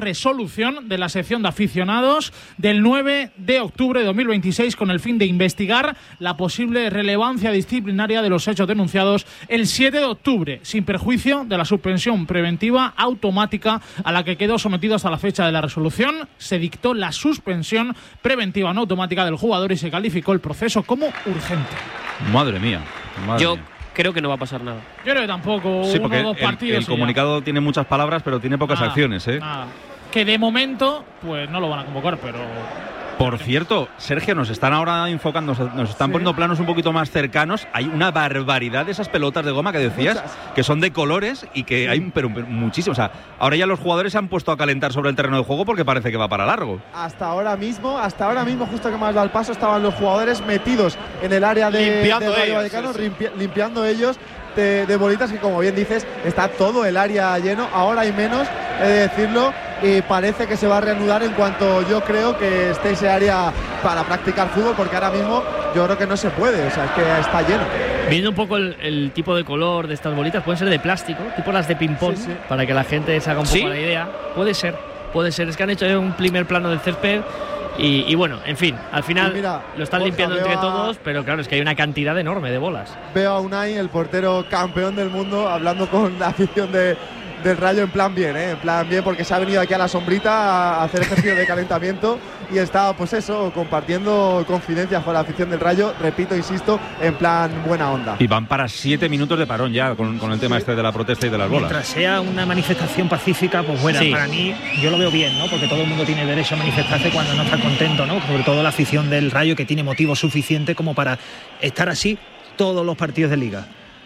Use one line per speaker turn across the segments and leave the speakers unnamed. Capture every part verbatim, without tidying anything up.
resolución de la sección de aficionados del nueve de octubre de dos mil veintiséis con el fin de investigar la posible relevancia disciplinaria de los hechos denunciados el siete de octubre, sin perjuicio de la suspensión preventiva automática a la que quedó sometido hasta la fecha de la resolución. Se dictó la suspensión preventiva no automática del jugador y se calificó el proceso como urgente.
Madre mía. Madre
Yo
mía.
creo que no va a pasar nada.
Yo creo que tampoco.
Sí,
uno
porque
o dos
el,
partidos.
el comunicado ya tiene muchas palabras, pero tiene pocas
nada,
acciones, ¿eh?
Nada. Que de momento, pues no lo van a convocar, pero.
Por cierto, Sergio, nos están ahora enfocando, nos están
Sí.
poniendo planos un poquito más cercanos. Hay una barbaridad de esas pelotas de goma que decías,
Muchas.
que son de colores y que hay pero, pero muchísimos. O sea, ahora ya los jugadores se han puesto a calentar sobre el terreno de juego porque parece que va para largo.
Hasta ahora mismo, hasta ahora mismo, justo que me has dado el paso, estaban los jugadores metidos en el área de,
Limpiando
de Rayo
ellos,
Vallecano,
sí, sí.
limpi- limpiando ellos de, de bolitas que, como bien dices, está todo el área lleno. Ahora hay menos, he de decirlo, y parece que se va a reanudar en cuanto yo creo que esté ese área para practicar fútbol, porque ahora mismo yo creo que no se puede, o sea, es que está lleno.
Viendo un poco el, el tipo de color de estas bolitas, pueden ser de plástico, tipo las de ping-pong,
Sí, sí.
para que la gente se haga un
¿Sí?
poco la idea. Puede ser, puede ser. Es que han hecho un primer plano del césped y, y bueno, en fin, al final
Y mira,
lo están
Borja,
limpiando
veo
entre
a-
todos, pero claro, es que hay una cantidad enorme de bolas.
Veo a Unai, el portero campeón del mundo, hablando con la afición de, del Rayo en plan bien, ¿eh? En plan bien, porque se ha venido aquí a la sombrita a hacer ejercicio de calentamiento y está, pues eso, compartiendo confidencias con la afición del Rayo, repito, insisto, en plan buena onda.
Y van para siete minutos de parón ya con, con el tema este de la protesta y de las bolas.
Mientras sea una manifestación pacífica, pues bueno,
Sí.
para mí yo lo veo bien, ¿no? Porque todo el mundo tiene derecho a manifestarse cuando no está contento, ¿no? Sobre todo la afición del Rayo, que tiene motivo suficiente como para estar así todos los partidos de Liga.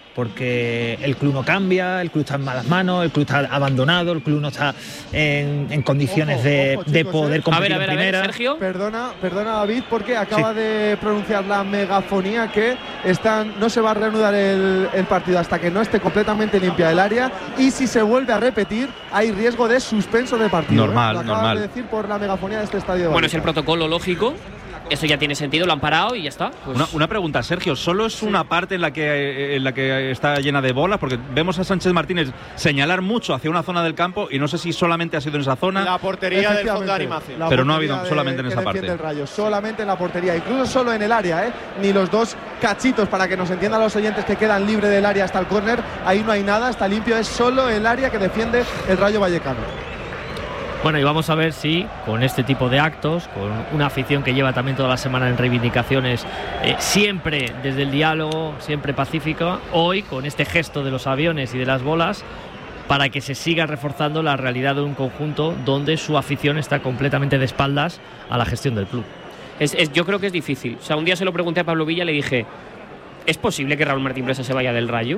Porque el club no cambia, el club está en malas manos, el club está abandonado, el club no está en, en condiciones
Ojo,
de,
ojo,
de
chicos,
poder
¿eh?
competir
A ver, a ver,
en
a ver,
primera.
Sergio.
Perdona, perdona David, porque acaba de pronunciar la megafonía que están, no se va a reanudar el, el partido hasta que no esté completamente limpia el área, y si se vuelve a repetir hay riesgo de suspenso de partido.
Normal,
¿eh? Lo acaba
normal.
de decir por la megafonía de este estadio de
Bueno, es el
Vallecano.
protocolo lógico. Eso ya tiene sentido, lo han parado y ya está. Pues
Una, una pregunta, Sergio, ¿solo es una parte en la que en la que está llena de bolas? Porque vemos a Sánchez Martínez señalar mucho hacia una zona del campo y no sé si solamente ha sido en esa zona.
La portería del fondo de
Efectivamente,
animación.
la
Pero no ha
portería
habido
de-
solamente en
que
esa
defiende
parte.
el Rayo, solamente en la portería, incluso solo en el área, ¿eh? Ni los dos cachitos, para que nos entiendan los oyentes, que quedan libre del área hasta el córner, ahí no hay nada, está limpio, es solo el área que defiende el Rayo Vallecano.
Bueno, y vamos a ver si con este tipo de actos, con una afición que lleva también toda la semana en reivindicaciones, eh, siempre desde el diálogo, siempre pacífica, hoy con este gesto de los aviones y de las bolas, para que se siga reforzando la realidad de un conjunto donde su afición está completamente de espaldas a la gestión del club.
Es, es- yo creo que es difícil. O sea, un día se lo pregunté a Pablo Villa, le dije, ¿es posible que Raúl Martín Presa se vaya del Rayo?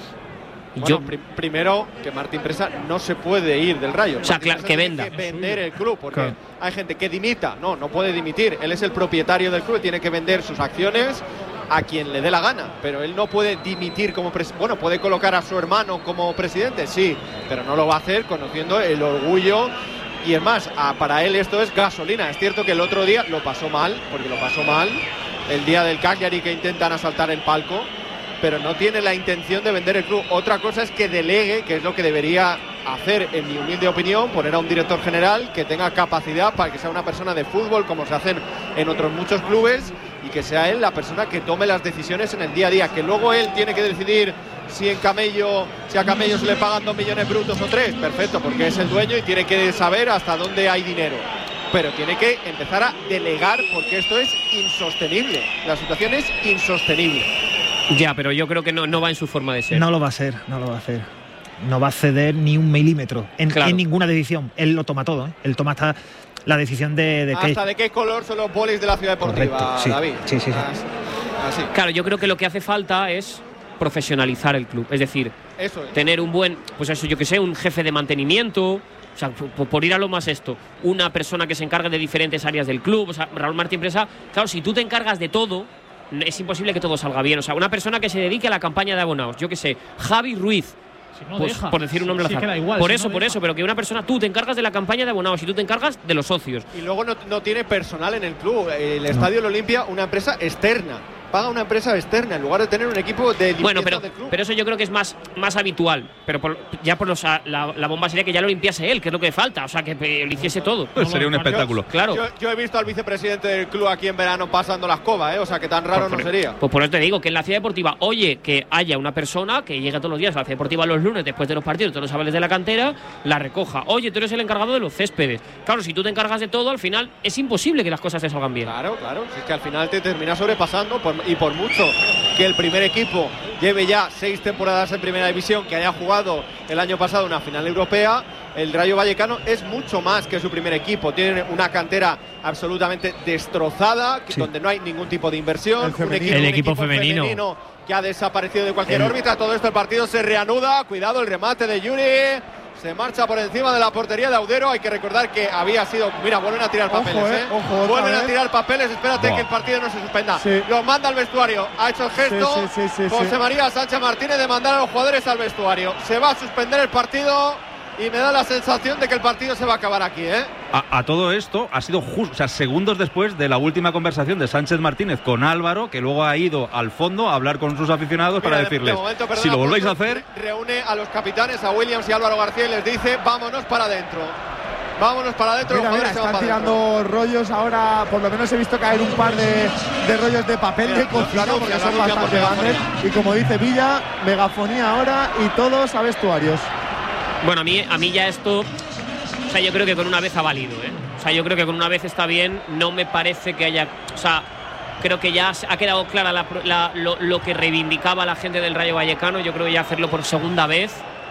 Bueno,
Yo,
pri- primero que Martín Presa no se puede ir del Rayo.
O sea,
Martín
claro,
Presa
que
tiene
venda.
que vender el club, porque
Claro.
hay gente que dimita. No, no puede dimitir. Él es el propietario del club, tiene que vender sus acciones a quien le dé la gana, pero él no puede dimitir como presidente. Bueno, puede colocar a su hermano como presidente, sí, pero no lo va a hacer conociendo el orgullo. Y es más, a- para él esto es gasolina. Es cierto que el otro día lo pasó mal, porque lo pasó mal, el día del Cagliari, que intentan asaltar el palco, pero no tiene la intención de vender el club. Otra cosa es que delegue, que es lo que debería hacer, en mi humilde opinión, poner a un director general que tenga capacidad para que sea una persona de fútbol, como se hacen en otros muchos clubes, y que sea él la persona que tome las decisiones en el día a día. Que luego él tiene que decidir si en Camello, si a Camello se le pagan dos millones brutos o tres, perfecto, porque es el dueño y tiene que saber hasta dónde hay dinero. Pero tiene que empezar a delegar, porque esto es insostenible. La situación es insostenible.
ya, pero yo creo que no, no va en su forma de ser.
No lo va a hacer, no lo va a hacer. No va a ceder ni un milímetro en,
Claro.
en ninguna decisión. Él lo toma todo, ¿eh? Él toma hasta la decisión de, de que…
¿Hasta de qué color son los bolis de la ciudad deportiva,
Correcto, sí.
David?
Sí, sí, sí.
Así. Así.
Claro, yo creo que lo que hace falta es profesionalizar el club. Es decir,
Eso es.
tener un buen, pues eso, yo que sé, un jefe de mantenimiento. O sea, por, por ir a lo más esto, una persona que se encargue de diferentes áreas del club. O sea, Raúl Martín Presa, claro, si tú te encargas de todo, es imposible que todo salga bien. O sea, una persona que se dedique a la campaña de abonados, yo que sé, Javi Ruiz,
Si no
pues,
deja.
por decir un nombre
Sí,
al azar.
queda igual,
por
si
eso,
no
por
deja.
eso, pero que una persona, tú te encargas de la campaña de abonados y tú te encargas de los socios.
Y luego no, no tiene personal en el club. El estadio lo limpia una empresa externa. paga una empresa externa en lugar de tener un equipo de limpieza
bueno, pero,
del club.
pero eso yo creo que es más, más habitual. Pero por, ya por los, la, la bomba sería que ya lo limpiase él, que es lo que falta. O sea, que lo hiciese todo.
Pues sería un espectáculo.
Yo,
claro.
Yo, yo he visto al vicepresidente del club aquí en verano pasando la escoba, ¿eh? O sea, que tan raro
por,
no sería.
Pues por eso te digo que en la ciudad deportiva, oye, que haya una persona que llegue todos los días a la ciudad deportiva los lunes después de los partidos, todos los chavales de la cantera, la recoja. Oye, tú eres el encargado de los céspedes. Claro, si tú te encargas de todo, al final es imposible que las cosas te salgan bien.
Claro, claro. Si es que al final te terminas sobrepasando por, y por mucho que el primer equipo lleve ya seis temporadas en primera división, que haya jugado el año pasado una final europea, el Rayo Vallecano es mucho más que su primer equipo. Tiene una cantera absolutamente destrozada, sí. donde no hay ningún tipo de inversión.
El,
un equipo,
el
un
equipo,
equipo
femenino.
femenino que ha desaparecido de cualquier
el...
órbita. Todo esto, el partido se reanuda. Cuidado, el remate de Yuri. Se marcha por encima de la portería de Audero. Hay que recordar que había sido. Mira, vuelven a tirar papeles,
ojo,
¿eh?
eh ojo,
vuelven a
vez.
tirar papeles. Espérate
Buah.
que el partido no se suspenda.
Sí.
Los manda al vestuario. Ha hecho el gesto.
Sí, sí, sí, sí,
José
sí.
María Sánchez Martínez de mandar a los jugadores al vestuario. Se va a suspender el partido. Y me da la sensación de que el partido se va a acabar aquí, ¿eh?
A, a todo esto ha sido justo, o sea, segundos después de la última conversación de Sánchez Martínez con Álvaro, que luego ha ido al fondo a hablar con sus aficionados. Mira, para decirles, de momento, perdona, si lo volvéis a hacer…
Reúne a los capitanes, a Williams y Álvaro García, y les dice, vámonos para adentro. Vámonos para adentro.
Mira,
los
mira,
se
están
van
tirando
adentro.
rollos ahora. Por lo menos he visto caer un par de, de rollos de papel
Mira,
de cocina,
lo, lo
porque
anuncia,
son
lo anuncia
bastante
por
grandes. Y como dice Villa, megafonía ahora y todos a vestuarios.
Bueno, a mí, a mí ya esto, o sea, yo creo que con una vez ha valido, ¿eh? O sea, yo creo que con una vez está bien. No me parece que haya, o sea, creo que ya ha quedado clara la, la, lo, lo que reivindicaba la gente del Rayo Vallecano. Yo creo que ya hacerlo por segunda vez,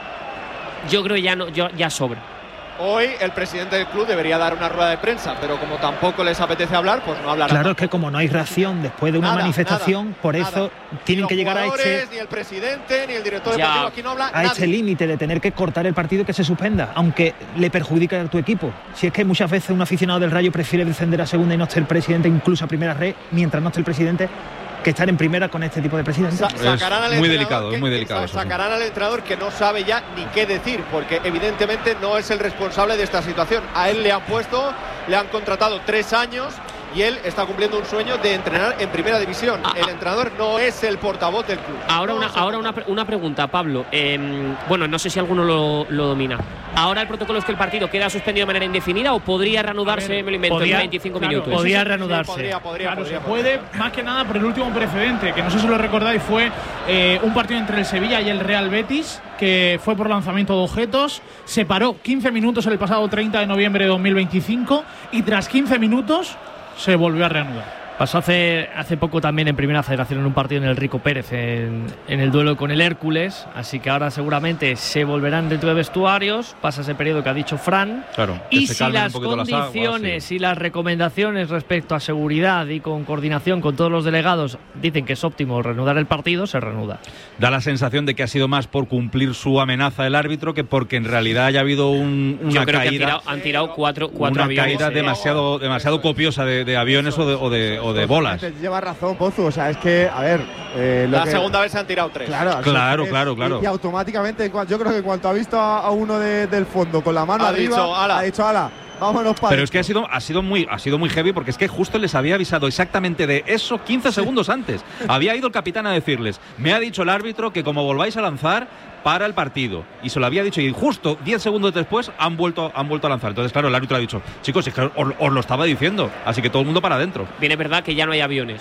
yo creo que ya no, yo, ya sobra.
Hoy el presidente del club debería dar una rueda de prensa, pero como tampoco les apetece hablar, pues no hablará.
Claro, es que como no hay reacción después de una
nada,
manifestación,
nada,
por
nada.
eso tienen que llegar a este…
Ni el presidente, ni el director
Ya.
deportivo, aquí no habla
a
nadie.
este límite de tener que cortar el partido y que se suspenda, aunque le perjudique a tu equipo. Si es que muchas veces un aficionado del Rayo prefiere descender a segunda y no esté el presidente, incluso a primera red, mientras no esté el presidente, que estar en primera con este tipo de presidentes.
Sa sacarán al
muy
entrenador
delicado,
que,
es muy delicado
sa
eso,
sacarán al entrenador que no sabe ya ni qué decir, porque evidentemente no es el responsable de esta situación. A él le han puesto, le han contratado tres años y él está cumpliendo un sueño de entrenar en primera división.
Ah,
el entrenador no es el portavoz del club.
Ahora,
no
una, ahora una, una pregunta, Pablo. Eh, bueno, no sé si alguno lo, lo domina. ¿Ahora el protocolo es que el partido queda suspendido de manera indefinida o podría reanudarse,
ver,
me lo invento,
podría,
en veinticinco
claro,
minutos?
Podría
Sí,
reanudarse.
podría, podría,
Claro,
podría,
se
podría.
puede, más que nada por el último precedente, que no sé si lo recordáis, fue eh, un partido entre el Sevilla y el Real Betis, que fue por lanzamiento de objetos. Se paró quince minutos el pasado treinta de noviembre de dos mil veinticinco y tras quince minutos se volvió a reanudar.
Pasó hace, hace poco también en Primera Federación en un partido en el Rico Pérez, en, en el duelo con el Hércules, así que ahora seguramente se volverán dentro de vestuarios, pasa ese periodo que ha dicho Fran,
Claro, que
y
se
si
calmen
las
un poquito las aguas,
condiciones
sí.
y las recomendaciones respecto a seguridad y con coordinación con todos los delegados dicen que es óptimo reanudar el partido, se reanuda.
Da la sensación de que ha sido más por cumplir su amenaza el árbitro que porque en realidad haya habido un, una
Yo creo que han
caída,
tirado, han tirado cuatro, cuatro
una
aviones.
caída
eh.
demasiado, demasiado copiosa de, de aviones o de, o de, o de bolas.
Lleva razón, Pozu. O sea, es que, a ver. Eh, lo
La
que,
segunda vez se han tirado tres.
Claro,
Claro,
es-
claro, claro.
Y, y automáticamente, yo creo que cuando ha visto a, a uno de, del fondo con la mano
Ha
arriba,
dicho, "Ala".
ha dicho, ala, vámonos para.
Pero es que ha sido, ha sido muy, ha sido muy heavy porque es que justo les había avisado exactamente de eso quince segundos antes. Había ido el capitán a decirles, me ha dicho el árbitro que como volváis a lanzar, para el partido. Y se lo había dicho y justo diez segundos después han vuelto, han vuelto a lanzar. Entonces, claro, el árbitro ha dicho, chicos, es que os, os lo estaba diciendo. Así que todo el mundo para adentro.
Bien, es verdad que ya no hay aviones.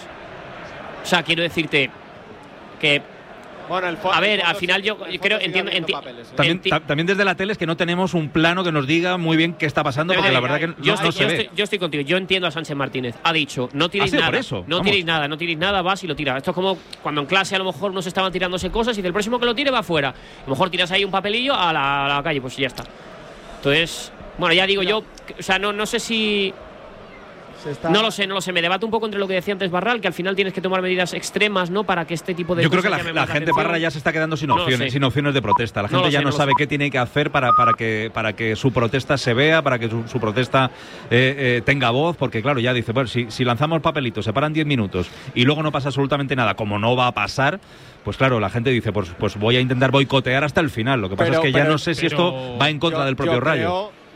O sea, quiero decirte que,
Bueno, el fo-
a ver,
el
al
fondo
final
sí-
yo
el fondo
creo,
sigue
entiendo,
habiendo
enti-
papeles, ¿eh?
También,
enti-
ta- también desde la tele es que no tenemos un plano que nos diga muy bien qué está pasando, porque la verdad que no,
yo,
no
estoy,
se
yo,
ve.
estoy, yo estostoy contigo, yo entiendo a Sánchez Martínez. Ha dicho, no
Ha
tiréis
sido
nada.
por eso,
No
vamos.
tiréis nada, no tiréis nada, vas y lo tiras. Esto es como cuando en clase a lo mejor nos estaban tirándose cosas y del próximo que lo tire va afuera. A lo mejor tiras ahí un papelillo a la, a la calle, pues ya está. Entonces, bueno, ya digo yo, que- o sea, no, no sé si.
Se está-
No lo sé, no lo sé. Me debato un poco entre lo que decía antes Barral, que al final tienes que tomar medidas extremas, ¿no? Para que este tipo de
Yo creo
cosas
que la,
llamen
la
más
gente
atención.
Parra ya se está quedando sin
No lo
opciones,
sé.
sin opciones de protesta. La
No
gente
lo
ya
sé,
no
no lo
sabe
sé.
qué tiene que hacer para, para que para que su protesta se vea, para que su, su protesta eh, eh, tenga voz, porque claro, ya dice, bueno, si, si lanzamos papelitos, se paran diez minutos y luego no pasa absolutamente nada, como no va a pasar, pues claro, la gente dice, pues, pues voy a intentar boicotear hasta el final. Lo que pasa
Pero-
es que ya
pero-
no sé si
pero
esto va en contra
Yo-
del propio
yo
Rayo.
creo-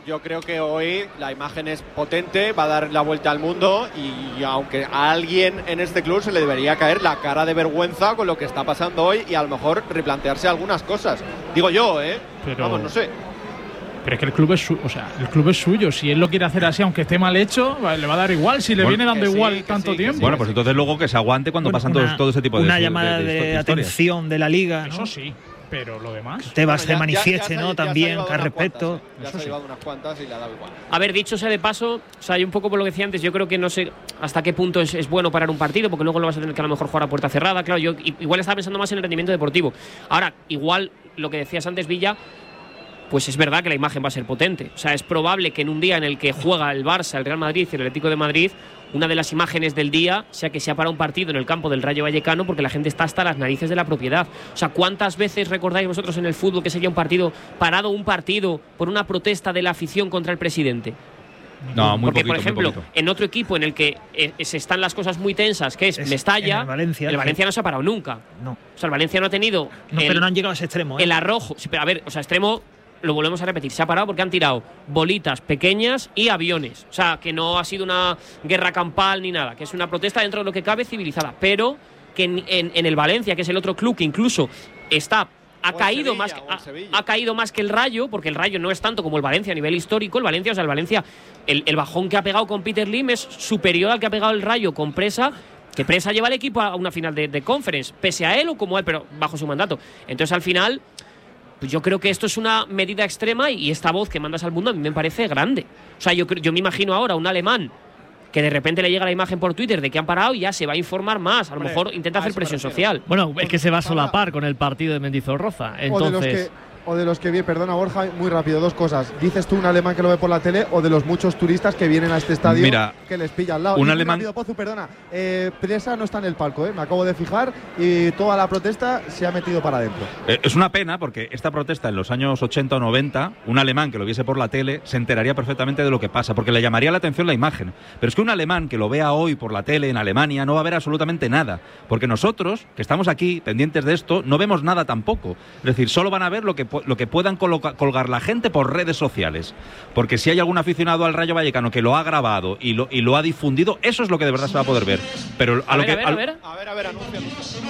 Yo creo que hoy la imagen es potente, va a dar la vuelta al mundo y aunque a alguien en este club se le debería caer la cara de vergüenza con lo que está pasando hoy y a lo mejor replantearse algunas cosas. Digo yo, ¿eh?
Pero...
Vamos, no sé.
Pero es que el club es, su, o sea, el club es suyo. Si él lo quiere hacer así, aunque esté mal hecho, le va a dar igual. Si le
bueno,
viene dando
sí,
igual tanto
sí,
tiempo.
sí,
bueno, pues entonces luego que se aguante cuando
Bueno,
pasan
una,
todo, todo ese tipo de
una
de,
llamada
de,
de,
de, de
atención de la liga, ¿no?
Eso sí, pero lo demás.
Tebas
Bueno,
se
ya-
manifieste,
ya- ya
¿no?
se- ya se ha
También
llevado
que al
unas
respecto.
cuantas, ¿eh? Ya se ha llevado unas cuantas y le ha dado igual.
A ver, dicho sea de paso, o sea, hay un poco por lo que decía antes, yo creo que no sé hasta qué punto es, es bueno parar un partido, porque luego lo vas a tener que a lo mejor jugar a puerta cerrada. Claro, yo igual estaba pensando más en el rendimiento deportivo. Ahora, igual lo que decías antes, Villa, pues es verdad que la imagen va a ser potente. O sea, es probable que en un día en el que juega el Barça, el Real Madrid y el Atlético de Madrid, una de las imágenes del día sea que se ha parado un partido en el campo del Rayo Vallecano porque la gente está hasta las narices de la propiedad. O sea, ¿cuántas veces recordáis vosotros en el fútbol que sería un partido parado un partido por una protesta de la afición contra el presidente?
No, muy
Porque,
poquito,
por ejemplo,
muy poquito.
en otro equipo en el que eh, se están las cosas muy tensas, que es,
Es
Mestalla,
en el Valencia,
el Valencia no se ha parado nunca.
No,
O sea, el Valencia no ha tenido
no
el,
pero no han llegado a ese extremo, ¿eh?
el arrojo. Sí, pero a ver, o sea, extremo, lo volvemos a repetir, se ha parado porque han tirado bolitas pequeñas y aviones. O sea, que no ha sido una guerra campal ni nada, que es una protesta dentro de lo que cabe civilizada. Pero que en, en, en el Valencia, que es el otro club que incluso está... Ha
O en
caído,
Sevilla,
más,
o en
ha,
Sevilla.
ha caído más que el Rayo, porque el Rayo no es tanto como el Valencia a nivel histórico. El Valencia, o sea, el Valencia, el, el bajón que ha pegado con Peter Lim es superior al que ha pegado el Rayo con Presa, que Presa lleva al equipo a una final de, de Conference, pese a él o como él, pero bajo su mandato. Entonces, al final, pues yo creo que esto es una medida extrema y esta voz que mandas al mundo a mí me parece grande. O sea, yo, creo- yo me imagino ahora un alemán que de repente le llega la imagen por Twitter de que han parado y ya se va a informar más. A lo
Hombre,
mejor intenta
a
hacer
eso me
presión
refiero.
social.
Bueno, es que se va a solapar con el partido de Mendizorroza.
O de los
Entonces,
que o de los que vienen, perdona Borja, muy rápido, dos cosas. Dices tú un alemán que lo ve por la tele o de los muchos turistas que vienen a este estadio
Mira,
que les pilla al lado.
un
Y muy
alemán-
rápido, Pozu, perdona. Eh, Presa no está en el palco, eh, me acabo de fijar y toda la protesta se ha metido para adentro.
Eh, Es una pena porque esta protesta en los años ochenta o noventa, un alemán que lo viese por la tele se enteraría perfectamente de lo que pasa, porque le llamaría la atención la imagen. Pero es que un alemán que lo vea hoy por la tele en Alemania no va a ver absolutamente nada, porque nosotros, que estamos aquí pendientes de esto, no vemos nada tampoco. Es decir, solo van a ver lo que, pu- lo que puedan coloca- colgar la gente por redes sociales. Porque si hay algún aficionado al Rayo Vallecano que lo ha grabado y lo, y lo ha difundido, eso es lo que de verdad se va a poder ver. Pero a,
A
lo
ver,
que
a ver,
al-
a ver.
A ver, a ver, anuncia.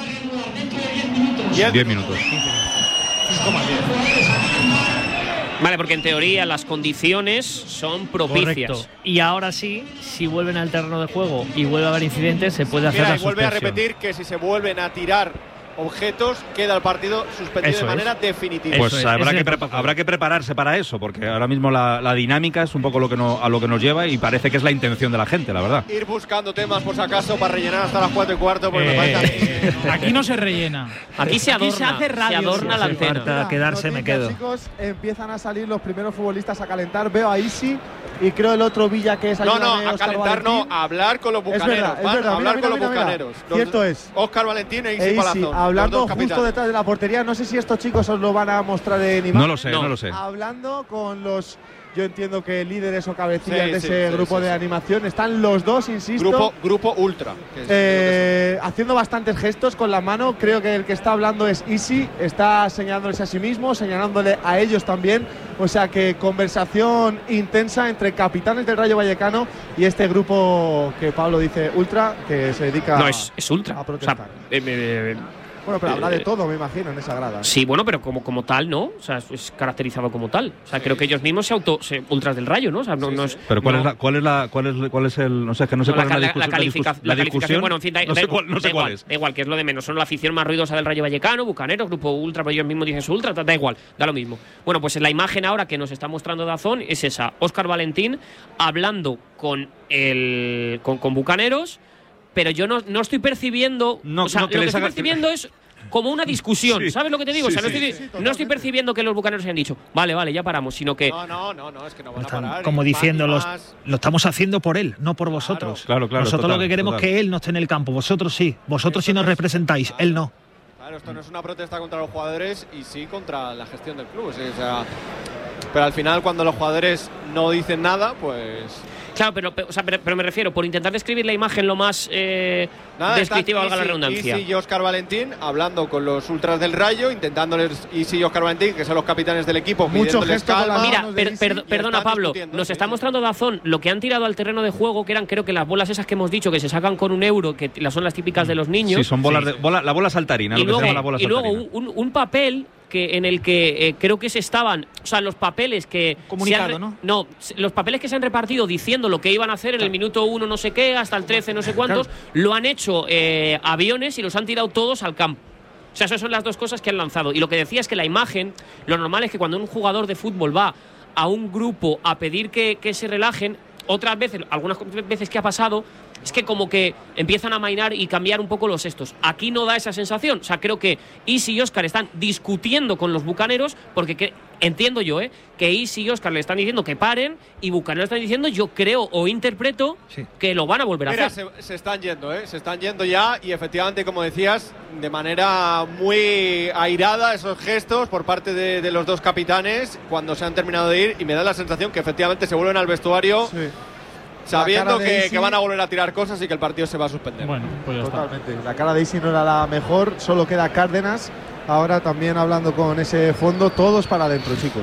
diez minutos.
Vale, porque en teoría las condiciones son propicias.
correcto. Y ahora sí, si vuelven al terreno de juego y vuelve a haber incidentes, se puede hacer
Mira,
la
y vuelve a
suspensión.
repetir que si se vuelven a tirar objetos, queda el partido suspendido
Eso
de manera
es.
definitiva.
Eso
Pues
es,
habrá,
ese
que
es el
prepa-
protocolo.
habrá que prepararse para eso, porque ahora mismo la, la dinámica es un poco lo que no, a lo que nos lleva y parece que es la intención de la gente, la verdad.
Ir buscando temas por si acaso para rellenar hasta las cuatro y cuarto, porque me
Eh,
parece a mí que no-
Aquí no se rellena.
Aquí se adorna,
se hace radio,
se adorna
sí,
la
sí.
antena.
Falta
Mira,
quedarse, me
noticia,
quedo.
Chicos, empiezan a salir los primeros futbolistas a calentar. Veo a Isi y creo el otro Villa que es
No, no,
ayúdame,
a
Óscar
calentar no,
Valentín.
a hablar con los
Es
bucaneros.
verdad, es
Van
verdad,
a hablar
mira,
con
mira,
los
mira,
bucaneros.
mira.
Los-
Cierto es.
Óscar Valentín e Isi
E Isi,
Palazón. los
hablando
dos
justo
capitanes.
detrás de la portería, no sé si estos chicos os lo van a mostrar en imagen.
No lo sé, no,
No.
lo sé.
Hablando con los, yo entiendo que líderes o cabecillas
Sí,
de
sí,
ese
sí,
grupo
sí,
de
sí.
animación, están los dos, insisto,
Grupo, grupo Ultra. que es-
eh, haciendo bastantes gestos con la mano. Creo que el que está hablando es Isi, está señalándoles a sí mismo, señalándole a ellos también. O sea que conversación intensa entre capitanes del Rayo Vallecano y este grupo que Pablo dice Ultra, que se dedica
No, es, es ultra.
a
O sea,
protestar.
eh, eh,
Bueno, pero habla de
eh,
todo, me imagino, en esa grada.
sí, bueno, pero como, como tal, ¿no? O sea, es, es caracterizado como tal. O sea, creo que ellos mismos se auto. Se, ultras del Rayo, ¿no? O sea, no, no es.
Pero ¿cuál
no-
es la, cuál es la, cuál es, cuál es el, no sé, es que no sé
No,
cuál
la,
es la,
la-
discusión,
la
la
califica-
discus-
la
la
calificación,
discusión,
bueno, en fin, da,
no sé
da-
cuál, no
da
sé cuál
igual,
es.
da igual, que es lo de menos. Son la afición más ruidosa del Rayo Vallecano, Bucaneros, Grupo Ultra, pero ellos mismos dicen su Ultra, da, da igual, da lo mismo. Bueno, pues en la imagen ahora que nos está mostrando Dazón es esa, Óscar Valentín hablando con el con, con Bucaneros, pero yo no, no estoy percibiendo,
No,
o sea,
no, que
lo que
les
estoy
haga-
percibiendo es como una discusión,
Sí,
¿sabes lo que te digo?
sí,
o sea, no
sí.
estoy,
Sí,
no estoy
totalmente.
percibiendo que los Bucaneros hayan dicho, vale, vale, ya paramos, sino que
No, no, no, no, es que no van a
Están
parar.
como
y van y
diciendo, los,
más.
lo estamos haciendo por él, no por vosotros.
Claro, claro,
Nosotros
total,
lo que queremos
total.
es que él no esté en el campo, vosotros sí, vosotros
Esto
sí nos
no es-
representáis, él no.
Claro, esto no es una protesta contra los jugadores y sí contra la gestión del club. O sea, pero al final cuando los jugadores no dicen nada, pues...
Claro, pero, pero, o sea, pero, pero me refiero, por intentar describir la imagen lo más eh,
Nada,
descriptiva, valga la redundancia.
Isi y Óscar Valentín hablando con los ultras del Rayo, intentándoles, Isi y Óscar Valentín, que son los capitanes del equipo,
Mucho
pidiéndoles
gesto con
calma.
las
Mira,
manos de
per,
Isi
per,
y
perdona
están
Pablo,
discutiendo,
nos
sí,
está
sí.
mostrando Dazón lo que han tirado al terreno de juego, que eran creo que las bolas esas que hemos dicho que se sacan con un euro, que las son las típicas de los niños.
Sí, son bolas de, bola, la bola saltarina,
y
lo que
luego,
se llama la bola
y luego
saltarina.
un, un, un papel que en el que eh, creo que se estaban, o sea, los papeles que
Comunicado,
se han,
¿no?
No, los papeles que se han repartido diciendo lo que iban a hacer en el minuto uno no sé qué, hasta el trece no sé cuántos, lo han hecho eh, aviones y los han tirado todos al campo. O sea, esas son las dos cosas que han lanzado. Y lo que decía es que la imagen, lo normal es que cuando un jugador de fútbol va a un grupo a pedir que, que se relajen, otras veces, algunas veces que ha pasado, es que como que empiezan a mainar y cambiar un poco los estos. Aquí no da esa sensación. O sea, creo que Isi y Óscar están discutiendo con los bucaneros porque que, entiendo yo, ¿eh? que Isi y Óscar le están diciendo que paren y bucaneros están diciendo, yo creo o interpreto
Sí.
que lo van a volver a
Mira,
hacer.
se, se están yendo, ¿eh? Se están yendo ya y efectivamente, como decías, de manera muy airada esos gestos por parte de, de los dos capitanes cuando se han terminado de ir y me da la sensación que efectivamente se vuelven al vestuario
Sí.
sabiendo
La cara de
que,
Isi-
que van a volver a tirar cosas y que el partido se va a suspender.
Bueno, pues ya está.
Totalmente. La cara de Isi no era la mejor, solo queda Cárdenas. Ahora también hablando con ese fondo, todos para adentro, chicos.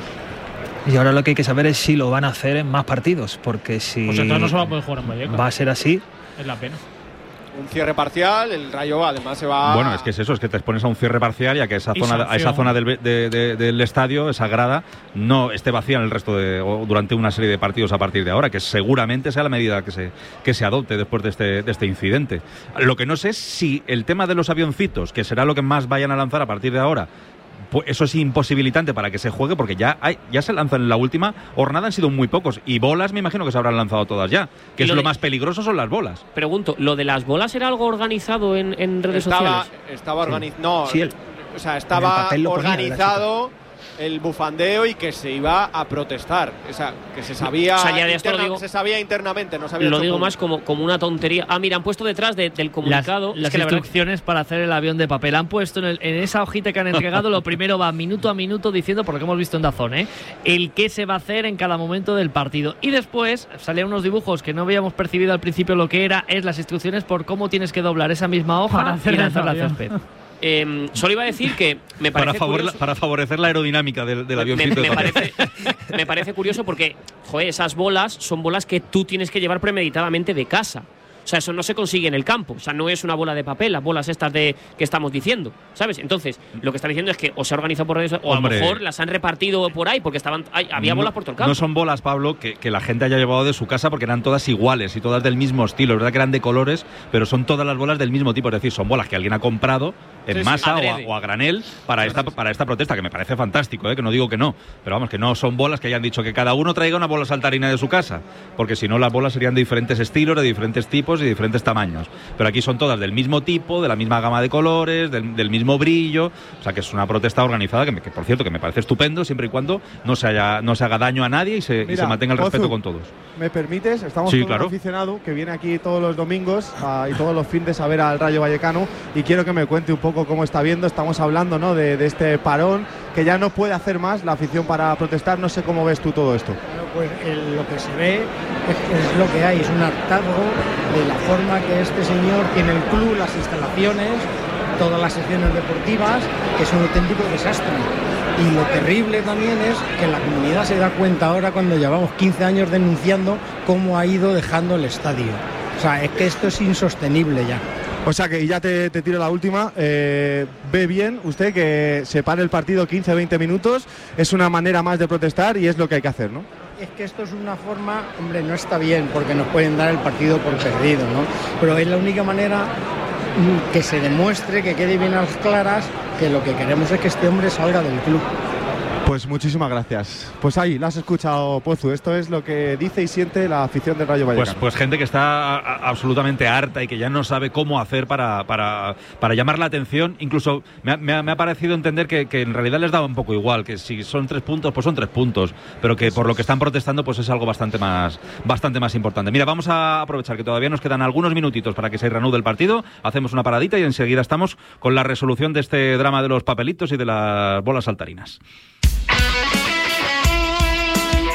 Y ahora lo que hay que saber es si lo van a hacer en más partidos, porque si
Pues entonces no se va a poder jugar en Vallecas.
va a ser así,
Es la pena.
Un cierre parcial, el Rayo además se va.
Bueno, es que es eso, es que te expones a un cierre parcial y a que esa
Y
zona, a
sanción.
esa zona del, de- de- del estadio, esa grada, no esté vacía en el resto de, o durante una serie de partidos a partir de ahora, que seguramente sea la medida que se, que se adopte después de este, de este incidente. Lo que no sé es si el tema de los avioncitos, que será lo que más vayan a lanzar a partir de ahora, pues eso es imposibilitante para que se juegue, porque ya hay, ya se lanzan en la última jornada, han sido muy pocos, y bolas me imagino que se habrán lanzado todas ya, que
Y
es
lo
lo
de-
más peligroso, son las bolas.
Pregunto, ¿lo de las bolas era algo organizado en, en redes
estaba,
sociales?
estaba organizado. No,
Sí, el-
o sea,
en
estaba
el papel lo ponía,
organizado el bufandeo y que se iba a protestar. O sea, que se sabía,
O sea, ya de esto lo
interna-
digo-
se sabía internamente, no sabía
Lo
hecho
digo
público.
más como, como una tontería. Ah, mira, han puesto detrás de- del
Las,
comunicado. Es
las
que la verdad-
instrucciones para hacer el avión de papel han puesto en, el- en esa hojita que han entregado. Lo primero va minuto a minuto diciendo, por lo que hemos visto en Dazón, ¿eh? el qué se va a hacer en cada momento del partido. Y después salían unos dibujos que no habíamos percibido al principio lo que era, es las instrucciones por cómo tienes que doblar esa misma hoja
Para hacer
y lanzar
el
la
avión.
césped.
Eh, solo iba a decir que me parece
Para, favor-
curioso,
para favorecer la aerodinámica del, del
me,
avioncito.
me
de papel.
parece, me parece curioso porque, joder, esas bolas son bolas que tú tienes que llevar premeditadamente de casa. O sea, eso no se consigue en el campo. O sea, no es una bola de papel, las bolas estas de que estamos diciendo, ¿sabes? Entonces, lo que está diciendo es que o se ha organizado por redes o
Hombre.
a lo mejor las han repartido por ahí porque estaban hay- había
No-
bolas por todo el campo.
No son bolas, Pablo, que, que la gente haya llevado de su casa porque eran todas iguales y todas del mismo estilo. Es verdad que eran de colores, pero son todas las bolas del mismo tipo. Es decir, son bolas que alguien ha comprado en
Sí, sí,
masa o, a,
adrede.
o a granel para esta, para esta protesta, que me parece fantástico, ¿eh? Que no digo que no. Pero vamos, que no son bolas que hayan dicho que cada uno traiga una bola saltarina de su casa. Porque si no, las bolas serían de diferentes estilos, de diferentes tipos y de diferentes tamaños. Pero aquí son todas del mismo tipo, de la misma gama de colores, del, del mismo brillo. O sea, que es una protesta organizada que, me- que, por cierto, que me parece estupendo, siempre y cuando no se, haya, no se haga daño a nadie y se, y
Mira,
se mantenga el
Pozu,
respeto con todos.
¿Me permites? Estamos
Sí,
con
claro.
un aficionado que viene aquí todos los domingos ah, y todos los fines a ver al Rayo Vallecano y quiero que me cuente un poco cómo está viendo. Estamos hablando, ¿no?, de, de este parón que ya no puede hacer más la afición para protestar. No sé cómo ves tú todo esto.
Bueno, pues el- lo que se ve es, es lo que hay, es un hartazgo de la forma que este señor tiene el club, las instalaciones, todas las secciones deportivas, que es un auténtico desastre. Y lo terrible también es que la comunidad se da cuenta ahora cuando llevamos quince años denunciando cómo ha ido dejando el estadio. O sea, es que esto es insostenible ya.
O sea que y ya te, te tiro la última. Eh, ¿Ve bien usted que se pare el partido quince a veinte minutos? Es una manera más de protestar y es lo que hay que hacer, ¿no?
Es que esto es una forma, hombre, no está bien porque nos pueden dar el partido por perdido, ¿no? Pero es la única manera mm, que se demuestre, que quede bien a las claras, que lo que queremos es que este hombre salga del club.
Pues muchísimas gracias. Pues ahí, lo has escuchado, Pozu. Esto es lo que dice y siente la afición del Rayo
Pues,
Vallecano.
pues gente que está a- a- absolutamente harta y que ya no sabe cómo hacer para, para, para llamar la atención. Incluso me ha, me ha- me ha parecido entender que, que en realidad les daba un poco igual, que si son tres puntos, pues son tres puntos, pero que por lo que están protestando pues es algo bastante más, bastante más importante. Mira, vamos a aprovechar que todavía nos quedan algunos minutitos para que se reanude el partido, hacemos una paradita y enseguida estamos con la resolución de este drama de los papelitos y de las bolas saltarinas.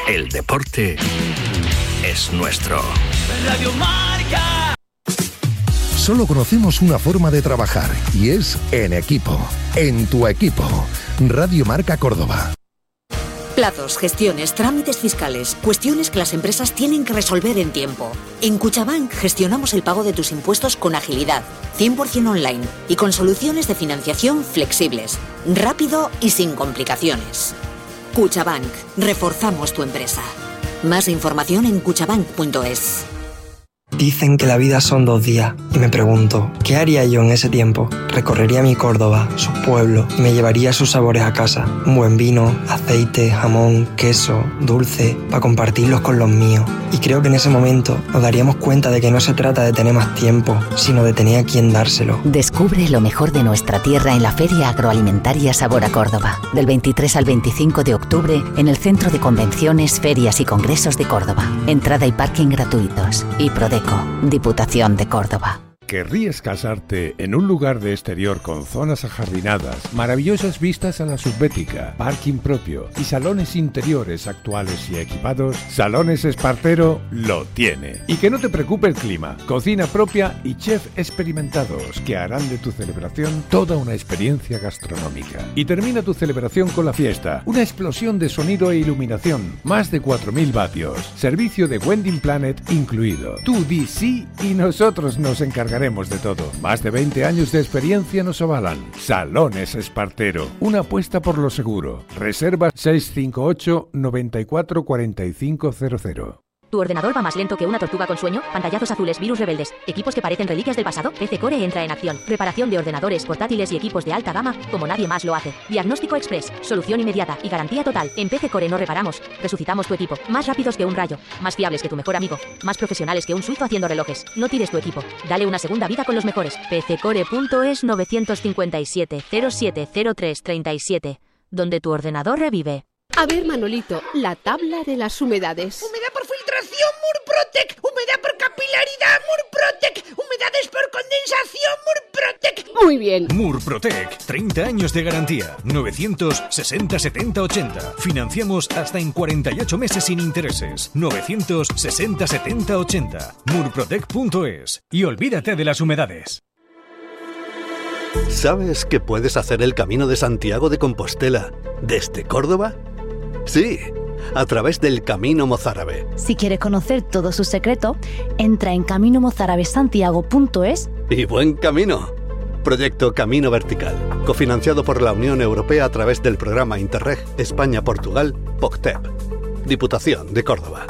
El deporte es nuestro. Radio Marca.
Solo conocemos una forma de trabajar y es en equipo. En tu equipo. Radio Marca Córdoba.
Plazos, gestiones, trámites fiscales, cuestiones que las empresas tienen que resolver en tiempo. En Cuchabank gestionamos el pago de tus impuestos con agilidad, cien por ciento online y con soluciones de financiación flexibles, rápido y sin complicaciones. Cuchabank, reforzamos tu empresa. Más información en cuchabank punto es.
Dicen que la vida son dos días y me pregunto, ¿qué haría yo en ese tiempo? Recorrería mi Córdoba, sus pueblos y me llevaría sus sabores a casa. Un buen vino, aceite, jamón, queso, dulce, para compartirlos con los míos. Y creo que en ese momento nos daríamos cuenta de que no se trata de tener más tiempo, sino de tener a quien dárselo.
Descubre lo mejor de nuestra tierra en la Feria Agroalimentaria Sabor a Córdoba. Del veintitrés al veinticinco de octubre en el Centro de Convenciones, Ferias y Congresos de Córdoba. Entrada y parking gratuitos. Y Prodeco, Diputación de Córdoba.
¿Querrías casarte en un lugar de exterior con zonas ajardinadas, maravillosas vistas a la subbética, parking propio y salones interiores actuales y equipados? Salones Espartero lo tiene. Y que no te preocupe el clima, cocina propia y chef experimentados que harán de tu celebración toda una experiencia gastronómica. Y termina tu celebración con la fiesta, una explosión de sonido e iluminación, más de cuatro mil vatios, servicio de Wedding Planet incluido. Tú di sí y nosotros nos encargaremos de todo. Más de veinte años de experiencia nos avalan. Salones Espartero, una apuesta por lo seguro. Reserva seis cinco ocho, nueve cuatro, cuatro cinco cero cero.
¿Tu ordenador va más lento que una tortuga con sueño? Pantallazos azules, virus rebeldes, equipos que parecen reliquias del pasado. P C Core entra en acción. Reparación de ordenadores, portátiles y equipos de alta gama como nadie más lo hace. Diagnóstico express, solución inmediata y garantía total. En P C Core no reparamos, resucitamos tu equipo. Más rápidos que un rayo, más fiables que tu mejor amigo, más profesionales que un suizo haciendo relojes. No tires tu equipo, dale una segunda vida con los mejores. P C core punto es nueve cinco siete, cero siete cero tres tres siete, donde tu ordenador revive.
A ver, Manolito, la tabla de las humedades.
Humedad por filtración, Murprotec. Humedad por capilaridad, Murprotec. Humedades por condensación, Murprotec.
Muy bien.
Murprotec, treinta años de garantía. novecientos sesenta setenta ochenta. Financiamos hasta en cuarenta y ocho meses sin intereses. novecientos sesenta setenta ochenta. Murprotec punto es. Y olvídate de las humedades.
¿Sabes que puedes hacer el Camino de Santiago de Compostela desde Córdoba? Sí, a través del Camino Mozárabe.
Si quieres conocer todo su secreto, entra en camino mozárabe santiago punto es.
Y buen camino. Proyecto Camino Vertical, cofinanciado por la Unión Europea a través del programa Interreg España-Portugal, P O C T E P. Diputación de Córdoba.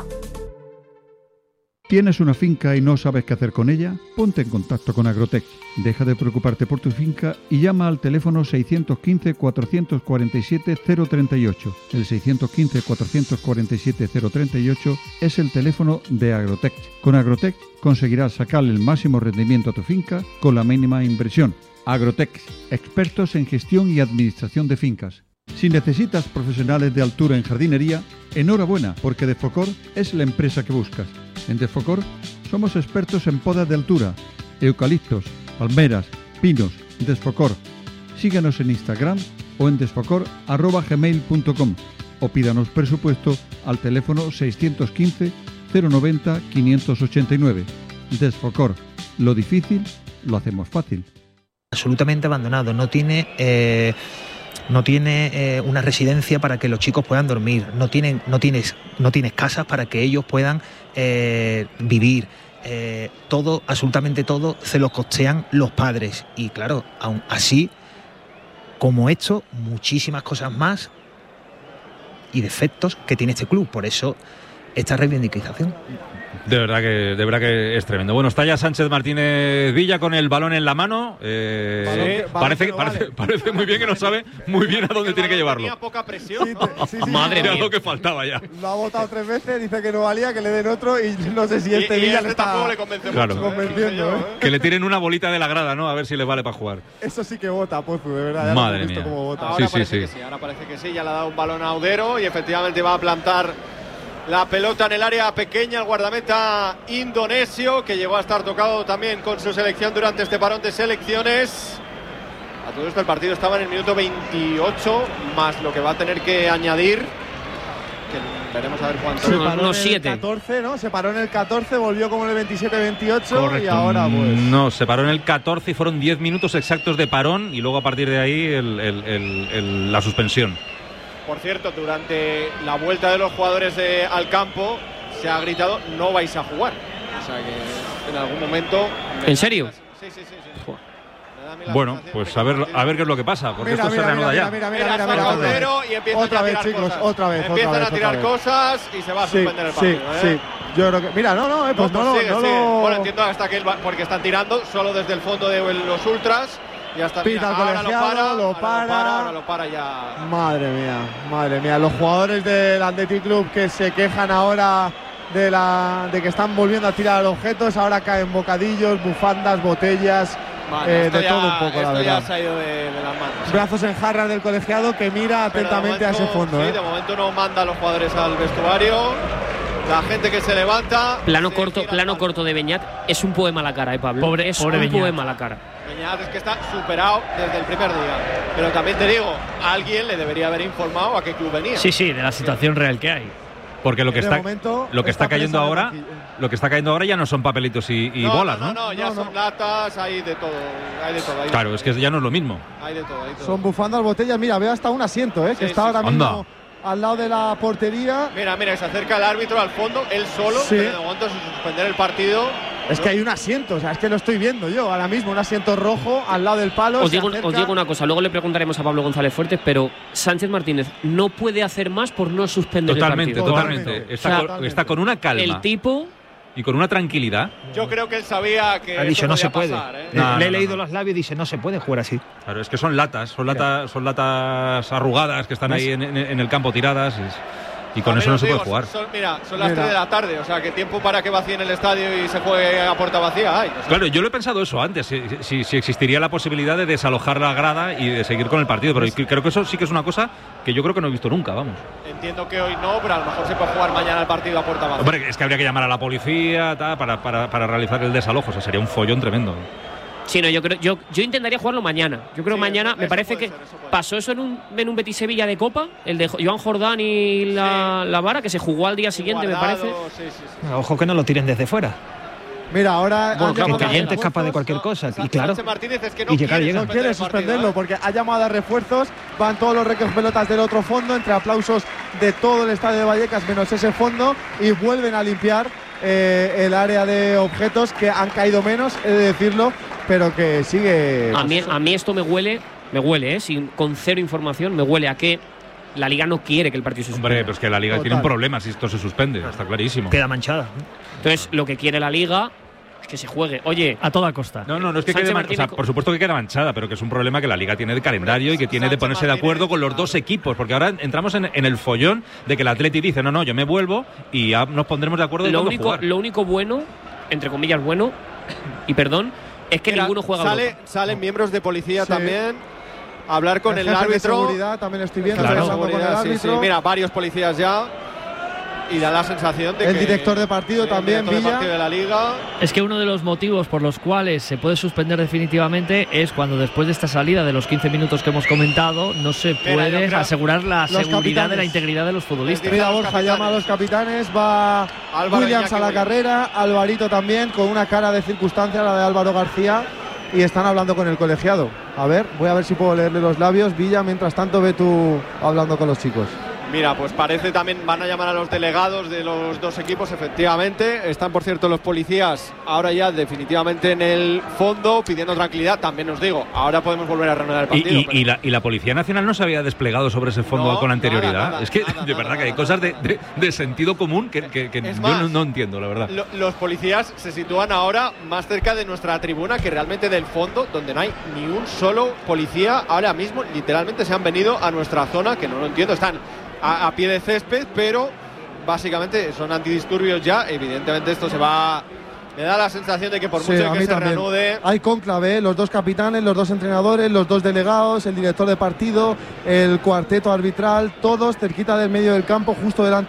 ¿Tienes una finca y no sabes qué hacer con ella? Ponte en contacto con Agrotech. Deja de preocuparte por tu finca y llama al teléfono seiscientos quince, cuatrocientos cuarenta y siete, cero treinta y ocho. El seiscientos quince, cuatrocientos cuarenta y siete, cero treinta y ocho es el teléfono de Agrotech. Con Agrotech conseguirás sacarle el máximo rendimiento a tu finca con la mínima inversión. Agrotech, expertos en gestión y administración de fincas. Si necesitas profesionales de altura en jardinería, enhorabuena, porque Defocor es la empresa que buscas. En Defocor somos expertos en podas de altura, eucaliptos, palmeras, pinos. Desfocor. Síguenos en Instagram o en desfocor arroba gmail punto com o pídanos presupuesto al teléfono seiscientos quince, cero noventa, quinientos ochenta y nueve. Desfocor. Lo difícil lo hacemos fácil.
Absolutamente abandonado. No tiene... Eh... No tiene eh, una residencia para que los chicos puedan dormir, no, tienen, no, tienes, no tienes casas para que ellos puedan eh, vivir. Eh, todo, absolutamente todo, se lo costean los padres. Y claro, aún así, como esto, muchísimas cosas más y defectos que tiene este club. Por eso, esta reivindicación.
De verdad que de verdad que es tremendo. Bueno, está ya Sánchez Martínez Villa con el balón en la mano. Eh, balón que, balón parece, que parece, vale. parece muy bien que no sabe muy bien a dónde tiene que llevarlo.
Tenía poca presión.
Sí, te, sí, sí,
Madre mía,
sí,
lo que faltaba ya.
Lo ha votado tres veces, dice que no valía, que le den otro y no sé si este
y, y
Villa
este
le está
le convence
claro.
mucho,
convenciendo. ¿eh?
Que le tiren una bolita de la grada, ¿no? A ver si le vale para jugar.
Eso sí que vota, Pozu, de verdad. Ya
Madre
no he visto
mía.
cómo vota.
Ahora
sí,
parece
sí,
que
sí.
sí. Ahora parece que sí. Ya le ha dado un balón a Audero y efectivamente va a plantar la pelota en el área pequeña, el guardameta indonesio, que llegó a estar tocado también con su selección durante este parón de selecciones. A todo esto el partido estaba en el minuto veintiocho, más lo que va a tener que añadir, que veremos a ver cuánto.
Se paró
unos
en
siete.
el catorce, ¿no? Se paró en el catorce, volvió como en el veintisiete veintiocho y ahora pues…
No, se paró en el catorce y fueron diez minutos exactos de parón y luego a partir de ahí el, el, el, el, la suspensión.
Por cierto, durante la vuelta de los jugadores de, al campo se ha gritado no vais a jugar. O sea que en algún momento…
¿En serio?
Sí, sí, sí. sí.
Bueno, pues a ver, a ver qué es lo que pasa, porque
mira,
esto
mira,
se reanuda
mira,
ya.
Mira, mira, mira, mira, mira, mira.
Y empiezan
Otra
a
vez,
tirar
chicos,
cosas.
otra vez,
Empiezan
otra
a
vez,
tirar
otra vez.
cosas y se va a suspender el
sí,
partido.
Sí,
¿eh?
sí. Yo creo que… Mira, no, no, eh, pues no,
no,
no,
pues sigue,
no
sigue.
lo…
Bueno, entiendo hasta que… El, porque están tirando solo desde el fondo de los ultras. Y hasta
Pita
mira,
el
ahora
colegiado,
lo para,
lo
ahora
para.
lo para, ahora lo para ya.
Madre mía, madre mía. Los jugadores del Athletic Club que se quejan ahora de, la, de que están volviendo a tirar objetos, ahora caen bocadillos, bufandas, botellas…
Vale,
eh, de
ya,
todo un poco, la
esto
verdad.
ya se ha ido de, de las manos.
Brazos en jarras del colegiado que mira
Pero
atentamente
momento,
a ese fondo.
Sí,
¿eh?
de momento no manda a los jugadores al vestuario. La gente que se levanta.
Plano corto, plano corto de Beñat. Es un poema a la cara, ¿eh, Pablo?
Pobre-
es
pobre
un
Beñat.
poema a la cara.
Beñat es que está superado desde el primer día. Pero también te digo, alguien le debería haber informado a qué club venía.
Sí, sí, de la situación real que hay.
Porque lo que
De
está
momento,
lo que está
está
cayendo
presa de
ahora,
banquillo.
lo que está cayendo ahora ya no son papelitos y, y
no,
bolas,
no,
¿no?
no, no, ya
No,
son
no.
latas, hay de todo, hay de todo. Hay de
Claro,
todo.
es que ya no es lo mismo.
Hay de todo, hay de todo.
Son bufandas, botellas. Mira, veo hasta un asiento, ¿eh?
Sí,
que está
sí,
ahora
sí.
mismo
Anda.
al lado de la portería.
Mira, mira, se acerca el árbitro al fondo, él solo,
Sí.
pero de momento sin suspender el partido.
Es que hay un asiento, o sea, es que lo estoy viendo yo ahora mismo, un asiento rojo al lado del palo.
Os
se
digo,
acerca.
os digo una cosa, luego le preguntaremos a Pablo González Fuertes, pero Sánchez Martínez no puede hacer más por no suspender
Totalmente,
el partido.
totalmente.
Totalmente.
Está,
O sea,
con,
totalmente.
está con una calma
El tipo…
y con una tranquilidad.
Yo creo que él sabía que
Ha dicho
eso
no
podía
se puede.
pasar, ¿eh?
No,
Le
no,
he
no,
leído
no.
los labios y dice no se puede jugar así.
Claro, es que son latas, son latas, son latas arrugadas que están ahí en, en- en el campo tiradas y, y con
También
eso no
os
se
digo,
puede jugar.
Son, mira, son las
Mira.
tres de la tarde, o sea, que tiempo para que vacíen el estadio y se juegue a puerta vacía hay. O sea,
Claro, yo lo he pensado eso antes, si, si- si existiría la posibilidad de desalojar la grada y de seguir con el partido, pero creo que eso sí que es una cosa que yo creo que no he visto nunca, vamos.
entiendo que hoy no, pero a lo mejor se puede jugar mañana el partido a puerta vacía.
Hombre, es que habría que llamar a la policía tal, para, para, para realizar el desalojo, o sea, sería un follón tremendo.
Sí, no, yo creo, yo, yo intentaría jugarlo mañana. Yo creo
Sí,
mañana,
eso-
me
eso
parece
puede
que
ser, eso puede
pasó eso en un, en un Betis Sevilla de Copa, el de Joan Jordán y la, la Vara, que se jugó al día siguiente, me
Guardado,
parece.
sí, sí, sí.
Ojo que no lo tiren desde fuera.
Mira, ahora
Bueno,
han
claro,
llamado
Que
a
Cayente
refuerzos.
escapa de cualquier cosa. Y
Sánchez
claro,
Martínez es que no
y llegar,
quiere
llega.
No
suspender
quiere
el partido,
suspenderlo
¿eh?
porque ha llamado a refuerzos. Van todos los recogepelotas del otro fondo, entre aplausos de todo el estadio de Vallecas, menos ese fondo, y vuelven a limpiar eh, el área de objetos que han caído menos, he de decirlo, pero que sigue.
A mí, a mí esto me huele, me huele, ¿eh? Sin, con cero información, me huele a que la Liga no quiere que el partido se suspenda.
Hombre, pues que la liga
Total.
tiene un problema si esto se suspende, está clarísimo.
queda manchada.
Entonces, lo que quiere la Liga es que se juegue. Oye,
A toda costa.
No, no, no es que
Sánchez
quede man-
Martínez
o sea, por supuesto que queda manchada, pero que es un problema que la liga tiene de calendario y que tiene de
Sánchez
ponerse de
Martínez,
acuerdo con los dos equipos, porque ahora entramos en, en el follón de que el Atleti dice, no, no, yo me vuelvo y ya nos pondremos de acuerdo de
lo
cuándo
único,
jugar.
lo único bueno, entre comillas bueno, y perdón, es que
Mira,
ninguno juega
sale,
Europa.
Salen miembros de policía
Sí.
también a hablar con el,
jefe de
árbitro.
seguridad también estoy viendo,
Jefe de
estoy hablando con el
seguridad, sí,
árbitro.
sí. Mira, varios policías ya. Y da la sensación de
El
que.
director de partido
el
también,
director de
Villa.
partido de la Liga.
Es que uno de los motivos por los cuales se puede suspender definitivamente es cuando después de esta salida de los quince minutos que hemos comentado no se
Mira, yo
puede
creo-
asegurar la
Los
seguridad de la
capitanes.
integridad de los futbolistas.
Mira,
los
Borja
capitanes.
llama a los capitanes, va
Álvaro
Williams
Iñaki
a la
Williams.
carrera, Alvarito también, con una cara de circunstancia, la de Álvaro García, y están hablando con el colegiado. A ver, voy a ver si puedo leerle los labios. Villa, mientras tanto, ve tú hablando con los chicos.
Mira, pues parece también van a llamar a los delegados de los dos equipos, efectivamente. Están, por cierto, los policías ahora ya definitivamente en el fondo pidiendo tranquilidad. También os digo, ahora podemos volver a reanudar el
Y,
partido.
y-
pero-
y la, y la Policía Nacional no se había desplegado sobre ese fondo
No,
con anterioridad.
nada, nada,
es que
nada,
de
nada,
verdad que
nada,
hay
nada.
cosas de, de- de sentido común que, que- que
Es
yo
más,
no, no entiendo, la verdad.
Lo- los policías se sitúan ahora más cerca de nuestra tribuna que realmente del fondo, donde no hay ni un solo policía. Ahora mismo, literalmente, se han venido a nuestra zona, que no lo entiendo. Están a, a pie de césped, pero básicamente son antidisturbios ya. Evidentemente, esto se va. Me da la sensación de que por
Sí,
mucho
a
que
mí
se
también.
reanude.
Hay cónclave, ¿eh? Los dos capitanes, los dos entrenadores, los dos delegados, el director de partido, el cuarteto arbitral, todos cerquita del medio del campo, justo delante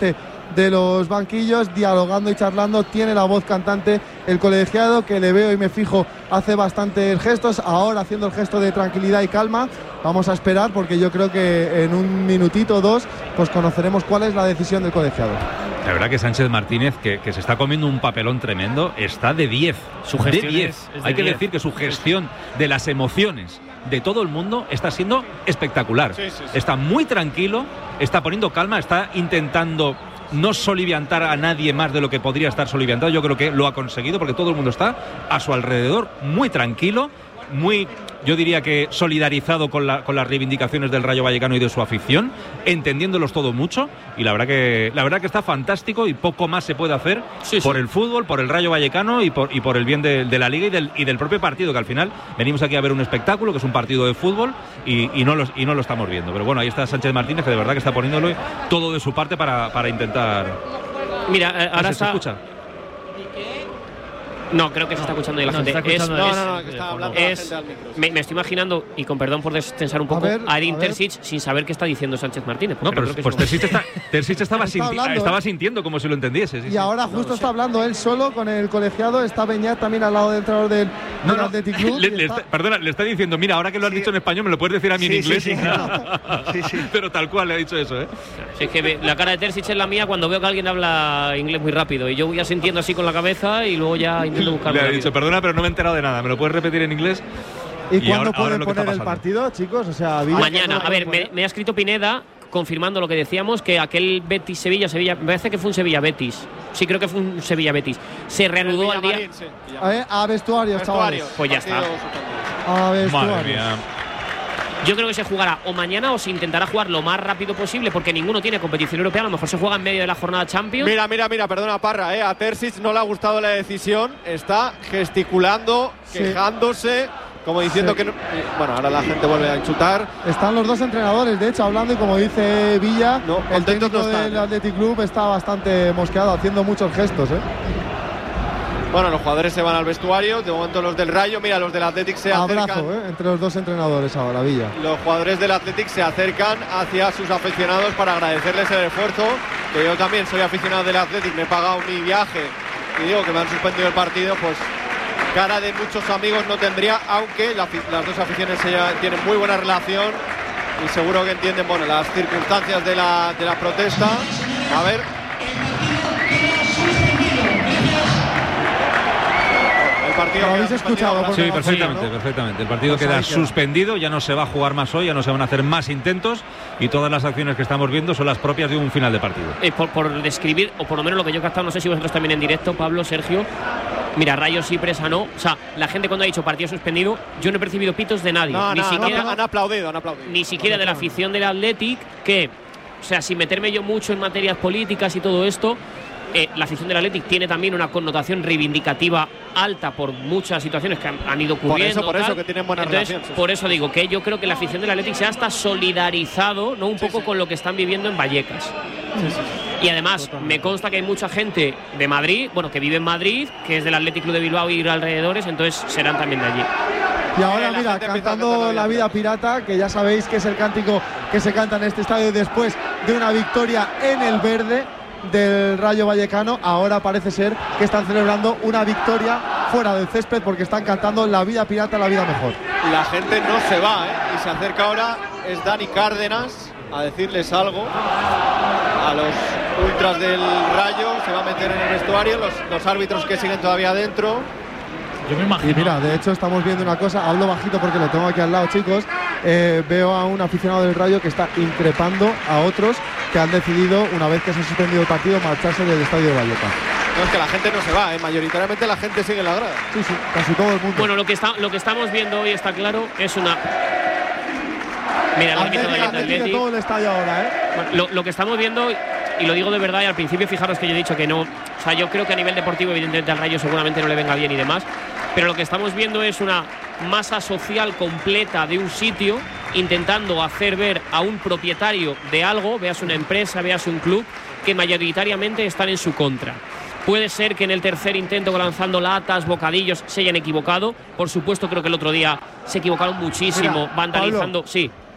de los banquillos, dialogando y charlando. Tiene la voz cantante el colegiado, que le veo y me fijo, hace bastantes gestos, ahora haciendo el gesto de tranquilidad y calma. Vamos a esperar, porque yo creo que en un minutito o dos pues conoceremos cuál es la decisión del colegiado.
La verdad que Sánchez Martínez, que, que se está comiendo un papelón tremendo, está de diez.
Su gestión
de diez.
es- es de
Hay que
diez.
decir que su gestión de las emociones de todo el mundo está siendo espectacular.
Sí, sí, sí.
Está muy tranquilo, está poniendo calma, está intentando no soliviantar a nadie más de lo que podría estar soliviantado. Yo creo que lo ha conseguido, porque todo el mundo está a su alrededor muy tranquilo, muy, yo diría que solidarizado con, la, con las reivindicaciones del Rayo Vallecano y de su afición, entendiéndolos todo mucho, y la verdad que la verdad que está fantástico, y poco más se puede hacer
Sí, sí.
por el fútbol, por el Rayo Vallecano y por, y por el bien de, de la Liga y del, y del propio partido, que al final venimos aquí a ver un espectáculo, que es un partido de fútbol, y, y, no, los, y no lo estamos viendo. Pero bueno, ahí está Sánchez Martínez, que de verdad que está poniéndolo todo de su parte para, para intentar...
Mira, eh,
Ah,
ahora
¿se
está.
escucha?
No, creo que se está escuchando ahí la
No,
gente.
se está escuchando
es,
No,
es-
no, no, que está hablando la
es-
gente al micro.
me, me estoy imaginando, y con perdón por destensar un poco,
A ver,
a Edin
a ver.
Terzic sin saber qué está diciendo Sánchez Martínez. porque
No, pero
creo que
pues
es un-
Terzic, está, Terzic estaba,
Está
sinti-
hablando,
estaba
¿eh?
sintiendo como si lo entendiese. sí,
Y
sí.
ahora justo está hablando él solo con el colegiado. Está Beñat también al lado del entrenador del,
No,
del
no,
Athletic Club.
le-
y
le
está-
está- perdona, le está diciendo, mira, ahora que lo has dicho en español, me lo puedes decir a mí en
Sí,
inglés.
sí, sí. Sí, sí.
Pero tal cual le ha dicho eso, ¿eh?
Si es que ve- la cara de Terzic es la mía cuando veo que alguien habla inglés muy rápido. Y yo voy asintiendo así con la cabeza y luego ya intento buscarlo.
Le ha
rápido.
dicho, perdona, pero no me he enterado de nada. ¿Me lo puedes repetir en inglés?
¿Y,
Y
cuándo
ahora- ahora
pueden
lo que está
poner el
pasando.
partido, chicos? O sea, Villa,
Mañana,
¿cuándo
a ver,
lo
me,
pueden
me ha escrito Pineda confirmando lo que decíamos, que aquel Betis-Sevilla, Sevilla, me parece que fue un Sevilla-Betis. Sí, creo que fue un Sevilla-Betis. Se reanudó al día.
Villamarín, sí,
poner?
Villamarín.
Eh, a vestuarios,
Vestuario,
chavales.
Pues ya
partido
está.
suspendido.
A vestuarios.
Madre mía.
Yo creo que se jugará o mañana o se intentará jugar lo más rápido posible, porque ninguno tiene competición europea. A lo mejor se juega en medio de la jornada Champions.
Mira, mira, mira, perdona, Parra, eh, a Terzic no le ha gustado la decisión, está gesticulando,
Sí.
quejándose, como diciendo
Sí.
que no, eh, bueno, ahora la gente vuelve a insultar.
Están los dos entrenadores, de hecho, hablando, y como dice Villa,
No,
el
contentos
técnico
no están.
del Athletic Club está bastante mosqueado, haciendo muchos gestos, ¿eh?
Bueno, los jugadores se van al vestuario, de momento los del Rayo, mira, los del Athletic se acercan.
Abrazo, ¿eh? Entre los dos entrenadores ahora, Villa.
Los jugadores del Athletic se acercan hacia sus aficionados para agradecerles el esfuerzo, que yo también soy aficionado del Athletic, me he pagado mi viaje y digo que me han suspendido el partido, pues cara de muchos amigos no tendría, aunque la afi- las dos aficiones se llevan- tienen muy buena relación y seguro que entienden, bueno, las circunstancias de la, de la protesta. A ver. El partido
¿Lo
queda
habéis
suspendido
escuchado?
por la
Sí,
segunda
perfectamente,
parte, ¿no?
perfectamente. El partido
Pues
queda
ahí queda.
suspendido, ya no se va a jugar más hoy, ya no se van a hacer más intentos, y todas las acciones que estamos viendo son las propias de un final de partido.
Eh, por, por describir, o por lo menos lo que yo he captado, no sé si vosotros también en directo, Pablo, Sergio. Mira, Rayo sí, Presa no. O sea, la gente cuando ha dicho partido suspendido, yo no he percibido pitos de nadie.
No,
ni
no,
siquiera,
han, han aplaudido, han aplaudido.
ni siquiera de la afición del Athletic, que, o sea, sin meterme yo mucho en materias políticas y todo esto, eh, la afición del Athletic tiene también una connotación reivindicativa alta por muchas situaciones que han, han ido
Por
ocurriendo.
eso, por eso,
tal.
que tienen buena
Entonces,
relación, sí, sí.
por eso digo que yo creo que la afición del Athletic se ha hasta solidarizado, ¿no? Un
Sí,
poco
sí.
con lo que están viviendo en Vallecas. Y además, me consta que hay mucha gente de Madrid, bueno, que vive en Madrid, que es del Athletic Club de Bilbao y alrededores, entonces serán también de allí.
Y ahora,
Eh, la
mira,
gente empieza a
cantando
cantar
La Vida Pirata, que ya sabéis que es el cántico que se canta en este estadio después de una victoria en el verde del Rayo Vallecano. Ahora parece ser que están celebrando una victoria fuera del césped, porque están cantando La Vida Pirata, la vida mejor.
La gente no se va, ¿eh? Y se acerca ahora, es Dani Cárdenas, a decirles algo a los ultras del Rayo, se va a meter en el vestuario, los, los árbitros que siguen todavía dentro.
Yo me imagino.
Y mira, de hecho estamos viendo una cosa, hablo bajito porque lo tengo aquí al lado, chicos. Eh, veo a un aficionado del Rayo que está increpando a otros que han decidido, una vez que se ha suspendido el partido, marcharse del estadio de Vallecas.
No, es que la gente no se va, ¿eh? Mayoritariamente la gente sigue en la grada.
Sí, sí, casi todo el mundo.
Bueno, lo que, está, lo que estamos viendo hoy está claro, es una. Mira, lo
Athletic,
de
Athletic de
Athletic.
todo el estadio ahora, ¿eh?
Bueno, lo, lo que estamos viendo, y lo digo de verdad, y al principio fijaros que yo he dicho que no, o sea, yo creo que a nivel deportivo evidentemente al Rayo seguramente no le venga bien y demás, pero lo que estamos viendo es una masa social completa de un sitio intentando hacer ver a un propietario de algo, veas una empresa, veas un club, que mayoritariamente están en su contra. Puede ser que en el tercer intento, lanzando latas, bocadillos, se hayan equivocado. Por supuesto, creo que el otro día se equivocaron muchísimo,
Mira,
vandalizando.
Pablo,
sí.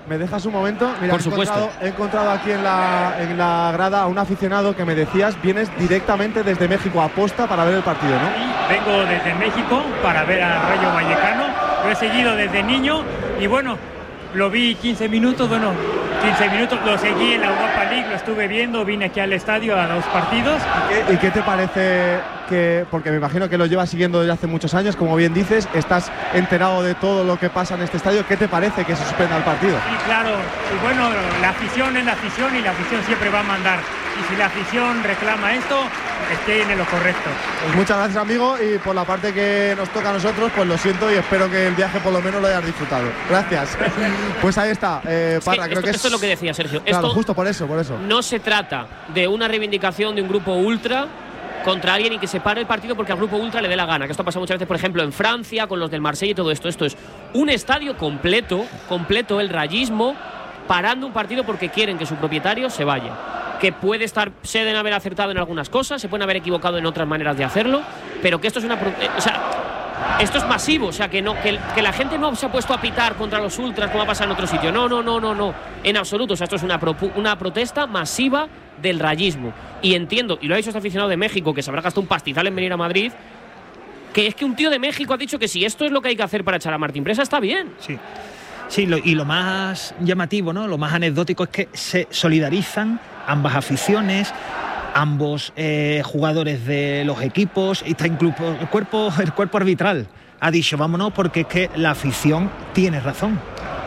¿Me dejas un momento? Mira,
Por
he
supuesto.
encontrado, he encontrado aquí en la, en la grada a un aficionado que me decías, vienes directamente desde México a posta para ver el partido, ¿no?
Vengo desde México para ver al Rayo Vallecano. Lo he seguido desde niño y bueno, lo vi quince minutos, bueno, quince minutos, lo seguí en la Europa League, lo estuve viendo, vine aquí al estadio a dos partidos.
¿Y qué, y qué te parece que, porque me imagino que lo llevas siguiendo desde hace muchos años, como bien dices, estás enterado de todo lo que pasa en este estadio, ¿qué te parece que se suspenda el partido?
Sí, claro, y bueno, la afición es la afición y la afición siempre va a mandar. Y si la afición reclama esto, esté en lo correcto.
Pues muchas gracias, amigo, y por la parte que nos toca a nosotros, pues lo siento y espero que el viaje por lo menos lo hayas disfrutado. Gracias. Pues ahí está, eh,
Es
Parra,
que
creo
esto,
que es…
esto es lo que decía Sergio.
Claro,
Esto
justo por eso, por eso.
no se trata de una reivindicación de un grupo ultra contra alguien y que se pare el partido porque al grupo ultra le dé la gana, que esto ha pasado muchas veces, por ejemplo, en Francia, con los del Marsella y todo esto. Esto es un estadio completo, completo, el rayismo, parando un partido porque quieren que su propietario se vaya. Que puede estar, se deben haber acertado en algunas cosas, se pueden haber equivocado en otras maneras de hacerlo, pero que esto es una… Eh, o sea, esto es masivo, o sea, que, no, que, que la gente no se ha puesto a pitar contra los ultras como ha pasado en otro sitio. No, no, no, no, no, en absoluto. O sea, esto es una, pro, una protesta masiva del rayismo. Y entiendo, y lo ha dicho este aficionado de México, que se habrá gastado un pastizal en venir a Madrid, que es que un tío de México ha dicho que si esto es lo que hay que hacer para echar a Martín Presa, está bien.
Sí. Sí, lo, y lo más llamativo, ¿no? Lo más anecdótico es que se solidarizan ambas aficiones, ambos eh, jugadores de los equipos, y está incluso el cuerpo, el cuerpo arbitral ha dicho vámonos porque es que la afición tiene razón.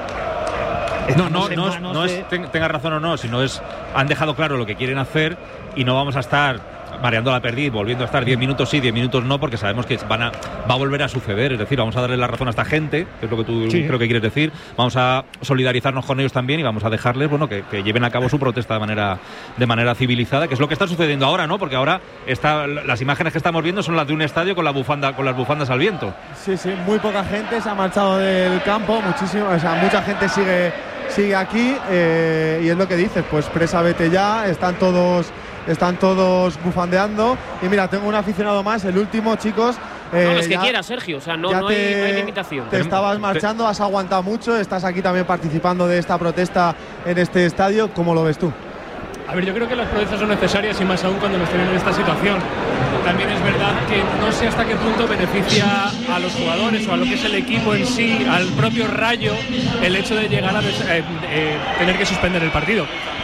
No, no,
Estamos en
no, es,
manos
no
de-
es ten- tenga razón o no, sino es han dejado claro lo que quieren hacer y no vamos a estar variando la perdiz, volviendo a estar diez minutos sí, diez minutos no, porque sabemos que van a, va a volver a suceder. Es decir, vamos a darle la razón a esta gente, que es lo que tú
Sí.
creo que quieres decir. Vamos a solidarizarnos con ellos también y vamos a dejarles, bueno, que, que lleven a cabo su protesta de manera, de manera civilizada, que es lo que está sucediendo ahora, ¿no? Porque ahora está, las imágenes que estamos viendo son las de un estadio con la bufanda, con las bufandas al viento.
Sí, sí, muy poca gente se ha marchado del campo, muchísimo, o sea, mucha gente sigue, sigue aquí eh, y es lo que dices, pues Presa vete ya, están todos, están todos bufandeando y mira, tengo un aficionado más, el último, chicos.
No,
eh,
los que
ya-
quieras, Sergio, o sea, no,
ya
no, hay,
te-
no hay limitación.
Te estabas marchando, has aguantado mucho, estás aquí también participando de esta protesta en este estadio, ¿cómo lo ves tú?
A ver, yo creo que las protestas son necesarias y más aún cuando nos tienen en esta situación. También es verdad que no sé hasta qué punto beneficia a los jugadores o a lo que es el equipo en sí, al propio Rayo, el hecho de llegar a des- eh, eh, tener que suspender el partido.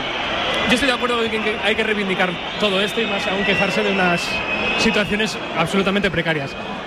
Yo estoy de acuerdo en que hay que reivindicar todo esto y más aún quejarse de unas situaciones absolutamente precarias.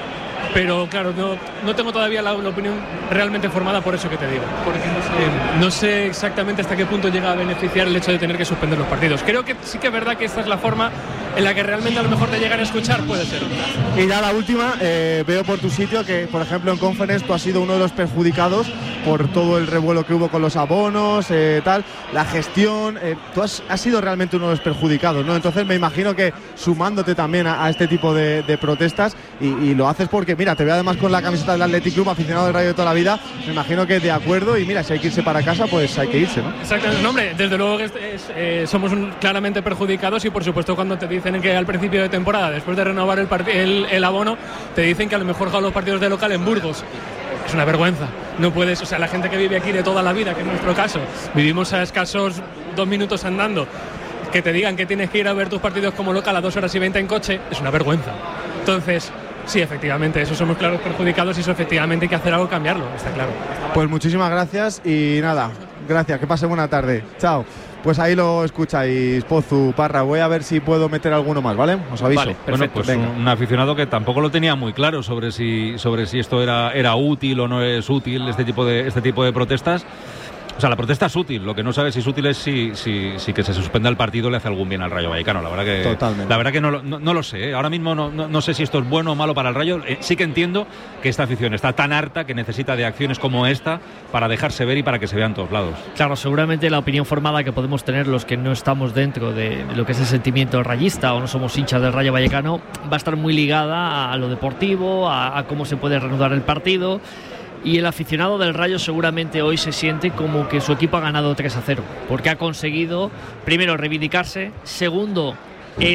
Pero claro, no, no tengo todavía la, la opinión realmente formada por eso que te digo. Porque no sé, eh, no sé exactamente hasta qué punto llega a beneficiar el hecho de tener que suspender los partidos. Creo que sí que es verdad que esta es la forma en la que realmente a lo mejor te llegan a escuchar, puede ser.
Y ya la última, eh, veo por tu sitio que, por ejemplo, en Conference tú has sido uno de los perjudicados por todo el revuelo que hubo con los abonos, eh, tal, la gestión. Eh, tú has, has sido realmente uno de los perjudicados, ¿no? Entonces me imagino que sumándote también a, a este tipo de, de protestas y, y lo haces porque, mira, te veo además con la camiseta del Athletic Club, aficionado del Rayo de toda la vida. Me imagino que de acuerdo y mira, si hay que irse para casa, pues hay que irse, ¿no?
Exactamente, no, hombre, desde luego que es- es, eh, somos un- claramente perjudicados y por supuesto cuando te dicen que al principio de temporada, después de renovar el, parti- el, el abono, te dicen que a lo mejor juegan los partidos de local en Burgos. Es una vergüenza. No puedes, o sea, la gente que vive aquí de toda la vida, que es nuestro caso, vivimos a escasos dos minutos andando, que te digan que tienes que ir a ver tus partidos como local a dos horas y veinte en coche, es una vergüenza. Entonces, sí, efectivamente, eso somos claros perjudicados y eso efectivamente hay que hacer algo, cambiarlo, está claro.
Pues muchísimas gracias y nada, gracias, que pase buena tarde. Chao. Pues ahí lo escucháis, Pozu, Parra. Voy a ver si puedo meter alguno más, ¿vale? Os aviso.
Vale, bueno, pues un, un aficionado que tampoco lo tenía muy claro sobre si, sobre si esto era, era útil o no es útil, este tipo de, este tipo de protestas. O sea, la protesta es útil, lo que no sabes si es útil es si, si, si que se suspenda el partido le hace algún bien al Rayo Vallecano. La verdad que,
Totalmente.
La verdad que no, lo- no, no lo sé, ¿eh? Ahora mismo no, no, no sé si esto es bueno o malo para el Rayo. Eh, sí que entiendo que esta afición está tan harta que necesita de acciones como esta para dejarse ver y para que se vean todos lados.
Claro, seguramente la opinión formada que podemos tener los que no estamos dentro de lo que es el sentimiento rayista o no somos hinchas del Rayo Vallecano va a estar muy ligada a lo deportivo, a, a cómo se puede reanudar el partido. Y el aficionado del Rayo seguramente hoy se siente como que su equipo ha ganado tres a cero, porque ha conseguido, primero, reivindicarse, segundo, el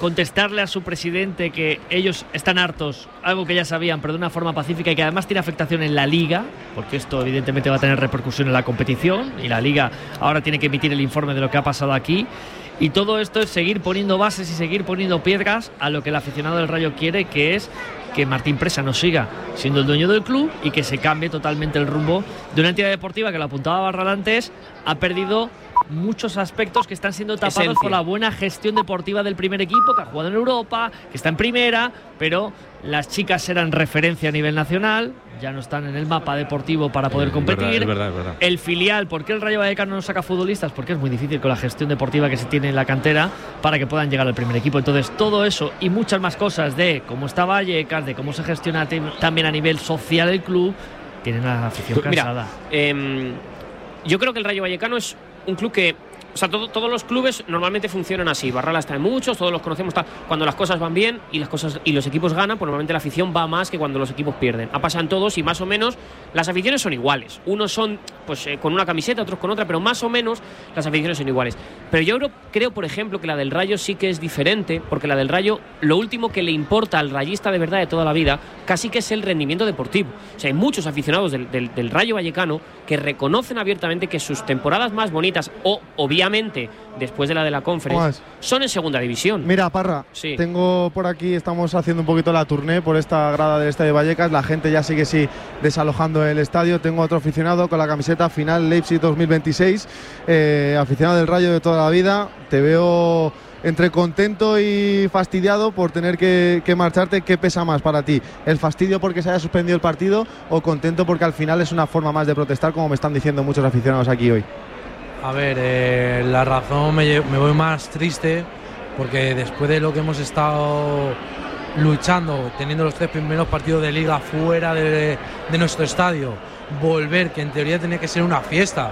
contestarle a su presidente que ellos están hartos, algo que ya sabían, pero de una forma pacífica y que además tiene afectación en la Liga, porque esto evidentemente va a tener repercusión en la competición y la Liga ahora tiene que emitir el informe de lo que ha pasado aquí. Y todo esto es seguir poniendo bases y seguir poniendo piedras a lo que el aficionado del Rayo quiere, que es que Martín Presa no siga siendo el dueño del club y que se cambie totalmente el rumbo de una entidad deportiva que, lo apuntaba Barral antes, ha perdido muchos aspectos que están siendo tapados Esencia. por la buena gestión deportiva del primer equipo, que ha jugado en Europa, que está en primera, pero las chicas eran referencia a nivel nacional, ya no están en el mapa deportivo para poder competir.
Es verdad, es verdad.
El filial, ¿por qué el Rayo Vallecano no saca futbolistas? Porque es muy difícil con la gestión deportiva que se tiene en la cantera para que puedan llegar al primer equipo. Entonces, todo eso y muchas más cosas de cómo está Vallecas, de cómo se gestiona también a nivel social el club, tienen a la afición cansada.
Mira, eh, yo creo que el Rayo Vallecano es un club que, o sea, todo, todos los clubes normalmente funcionan así. Barral está en muchos, todos los conocemos. Está, cuando las cosas van bien y las cosas y los equipos ganan, pues normalmente la afición va más que cuando los equipos pierden. Ha pasado en todos y más o menos las aficiones son iguales. Unos son pues eh, con una camiseta, otros con otra, pero más o menos las aficiones son iguales. Pero yo creo, creo, por ejemplo, que la del Rayo sí que es diferente, porque la del Rayo, lo último que le importa al rayista de verdad de toda la vida, casi que es el rendimiento deportivo. O sea, hay muchos aficionados del, del, del Rayo Vallecano que reconocen abiertamente que sus temporadas más bonitas, o obviamente después de la de la Conference, son en segunda división.
Mira, Parra,
sí.
tengo por aquí, estamos haciendo un poquito la tournée por esta grada del Estadio Vallecas, la gente ya sigue sí desalojando el estadio. Tengo otro aficionado con la camiseta Final Leipzig dos mil veintiséis, eh, aficionado del Rayo de toda la vida. Te veo entre contento y fastidiado por tener que, que marcharte. ¿Qué pesa más para ti? ¿El fastidio porque se haya suspendido el partido o contento porque al final es una forma más de protestar, como me están diciendo muchos aficionados aquí hoy?
A ver, eh, la razón me, me voy más triste porque después de lo que hemos estado luchando, teniendo los tres primeros partidos de Liga fuera de, de nuestro estadio, volver, que en teoría tenía que ser una fiesta,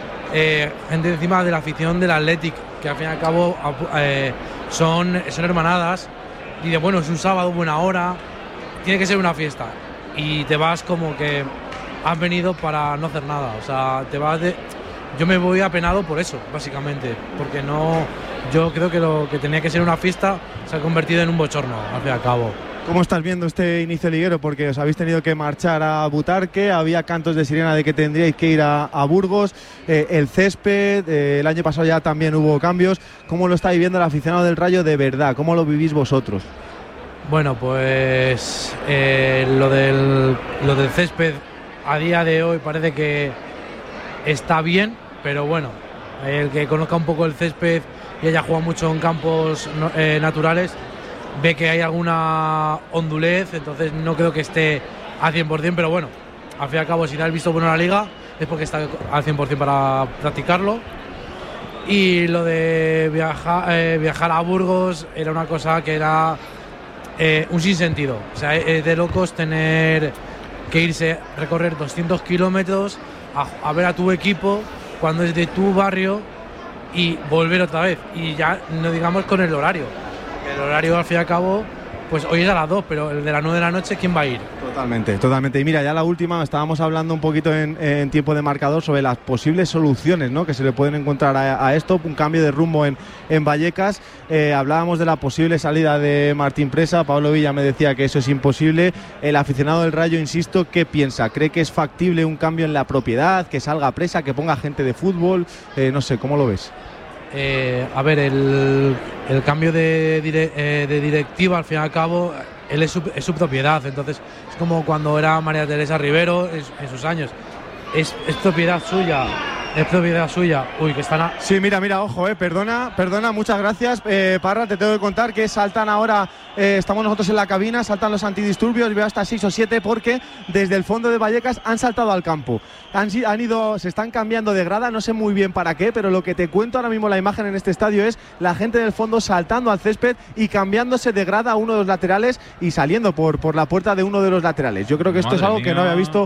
eh, gente encima de la afición del Athletic, que al fin y al cabo eh, son, son hermanadas, y de bueno, es un sábado, buena hora, tiene que ser una fiesta, y te vas como que has venido para no hacer nada, o sea, te vas de... Yo me voy apenado por eso, básicamente, porque no, yo creo que lo que tenía que ser una fiesta se ha convertido en un bochorno, al fin y al cabo.
¿Cómo estás viendo este inicio liguero? Porque os habéis tenido que marchar a Butarque, había cantos de sirena de que tendríais que ir a, a Burgos, eh, el césped, eh, el año pasado ya también hubo cambios. ¿Cómo lo está viviendo el aficionado del Rayo de verdad? ¿Cómo lo vivís vosotros?
Bueno, pues eh, lo, del, lo del césped a día de hoy parece que está bien, pero bueno, el que conozca un poco el césped y haya jugado mucho en campos eh, naturales, ve que hay alguna hondulez, entonces no creo que esté al cien por cien, pero bueno, al fin y al cabo, si da el visto bueno a la Liga, es porque está al cien por cien para practicarlo. Y lo de viajar, eh, viajar a Burgos era una cosa que era eh, un sinsentido. O sea, es de locos tener que irse, recorrer doscientos kilómetros a, a ver a tu equipo cuando es de tu barrio y volver otra vez. Y ya no digamos con el horario. El horario al fin y al cabo, pues hoy es a las dos, pero el de las nueve de la noche, ¿quién va a ir?
Totalmente, totalmente. Y mira, ya la última, estábamos hablando un poquito en, en tiempo de marcador sobre las posibles soluciones, ¿no?, que se le pueden encontrar a, a esto, un cambio de rumbo en, en Vallecas. Eh, hablábamos de la posible salida de Martín Presa, Pablo Villa me decía que eso es imposible. El aficionado del Rayo, insisto, ¿qué piensa? ¿Cree que es factible un cambio en la propiedad, que salga Presa, que ponga gente de fútbol? Eh, no sé, ¿cómo lo ves?
Eh, a ver, el, el cambio de, dire, eh, de directiva, al fin y al cabo, él es su, es su propiedad, entonces es como cuando era María Teresa Rivero en, en sus años, es, es propiedad suya, es propiedad suya. Uy, que están a...
Sí, mira, mira, ojo, eh, perdona, perdona, muchas gracias, eh, Parra, te tengo que contar que saltan ahora, eh, estamos nosotros en la cabina, saltan los antidisturbios, veo hasta seis o siete porque desde el fondo de Vallecas han saltado al campo, han, han ido, se están cambiando de grada, no sé muy bien para qué, pero lo que te cuento ahora mismo, la imagen en este estadio es la gente del fondo saltando al césped y cambiándose de grada a uno de los laterales y saliendo por, por la puerta de uno de los laterales. Yo creo que esto Madre es algo mía. que no había visto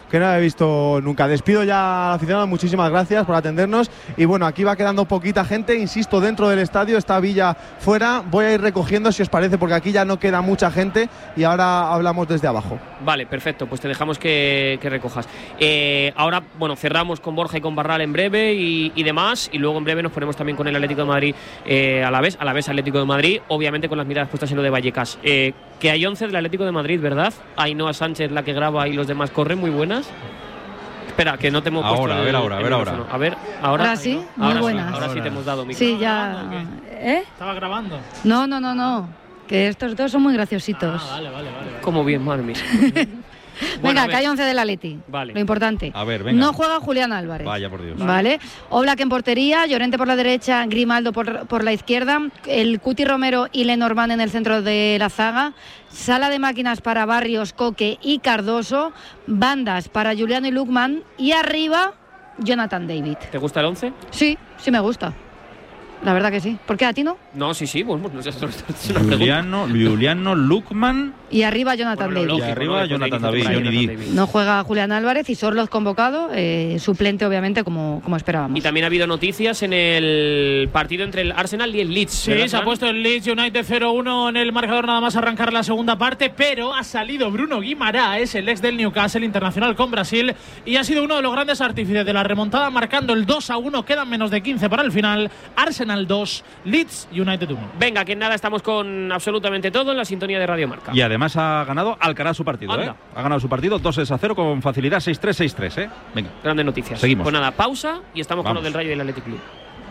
que no había visto nunca. Despido ya al aficionado, muchísimas gracias por atendernos. Y bueno, aquí va quedando poquita gente, insisto, dentro del estadio, está Villa fuera. Voy a ir recogiendo, si os parece, porque aquí ya no queda mucha gente y ahora hablamos desde abajo.
Vale, perfecto, pues te dejamos que, que recojas. Eh, ahora, bueno, cerramos con Borja y con Barral en breve y, y demás, y luego en breve nos ponemos también con el Atlético de Madrid eh, a la vez, a la vez Atlético de Madrid, obviamente con las miradas puestas en lo de Vallecas. Eh, que hay once del Atlético de Madrid, ¿verdad? Ainhoa Sánchez, la que graba, y los demás corren, muy buenas. Espera, que no te hemos
ahora,
puesto
a ver,
el,
ahora, a ver, ahora.
A ver, ahora.
Ahora sí, muy
ahora
buenas.
Sí, ahora sí te hemos dado micro.
Sí, ya. ¿Eh?
¿Estaba grabando?
No, no, no, no. Que estos dos son muy graciositos.
Ah, vale, vale, vale.
Como bien, madre mía.
Venga,
Bueno,
que hay once del Atleti.
Vale.
Lo importante.
A ver, venga.
No juega Julián Álvarez.
Vaya por Dios.
Vale. Oblak en portería, Llorente por la derecha, Grimaldo por, por la izquierda, el Cuti Romero y Lenormand en el centro de la zaga, sala de máquinas para Barrios, Coque y Cardoso, bandas para Juliano y Lukman y arriba Jonathan David.
¿Te gusta el once?
Sí, sí me gusta. La verdad que sí. ¿Por qué a ti no?
No, sí, sí. Bueno, no sé, esto es una
Juliano, Juliano Lukman.
Y arriba Jonathan
Bueno,
David.
lógico,
Y arriba
¿no?
Jonathan
David,
David, Johnny
David.
D.
No juega Julián Álvarez y Sorloz convocado, eh, suplente obviamente como, como esperábamos.
Y también ha habido noticias en el partido entre el Arsenal y el Leeds.
Sí,
¿verdad,
se ha
Fran?
puesto el Leeds United cero uno en el marcador nada más arrancar la segunda parte, pero ha salido Bruno Guimaraes, el ex del Newcastle, internacional con Brasil, y ha sido uno de los grandes artífices de la remontada, marcando el dos a uno. Quedan menos de quince para el final. Arsenal dos, Leeds United uno.
Venga, que en nada estamos con absolutamente todo en la sintonía de Radio Marca.
Y además ha ganado Alcaraz su partido, ¿eh? Ha ganado su partido dos a cero con facilidad, seis tres, seis tres, ¿eh? Venga.
Grandes noticias.
Seguimos.
Pues nada, pausa y estamos
Vamos.
con lo del Rayo y el Athletic Club.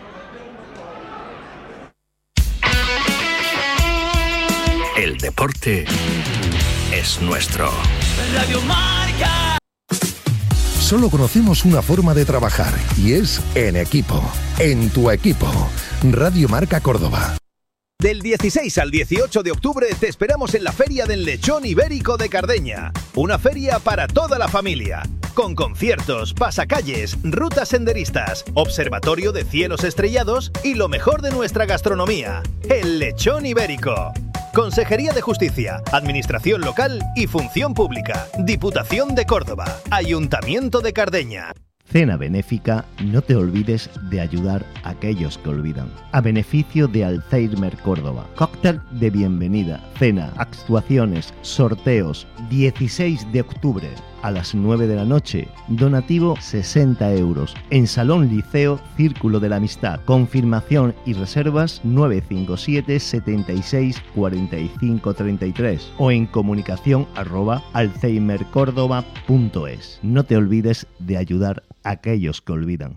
El deporte es nuestro.
Radio Marca.
Solo conocemos una forma de trabajar y es en equipo. En tu equipo. Radio Marca Córdoba.
Del dieciséis al dieciocho de octubre te esperamos en la Feria del Lechón Ibérico de Cardeña. Una feria para toda la familia. Con conciertos, pasacalles, rutas senderistas, observatorio de cielos estrellados y lo mejor de nuestra gastronomía. El Lechón Ibérico. Consejería de Justicia, Administración Local y Función Pública. Diputación de Córdoba. Ayuntamiento de Cardeña.
Cena benéfica, no te olvides de ayudar a aquellos que olvidan. A beneficio de Alzheimer Córdoba. Cóctel de bienvenida, cena, actuaciones, sorteos. dieciséis de octubre a las nueve de la noche. Donativo sesenta euros. En Salón Liceo Círculo de la Amistad. Confirmación y reservas nueve cinco siete, setenta y seis, cuarenta y cinco, treinta y tres o en comunicación arroba alzheimercórdoba punto es. No te olvides de ayudar a aquellos que olvidan.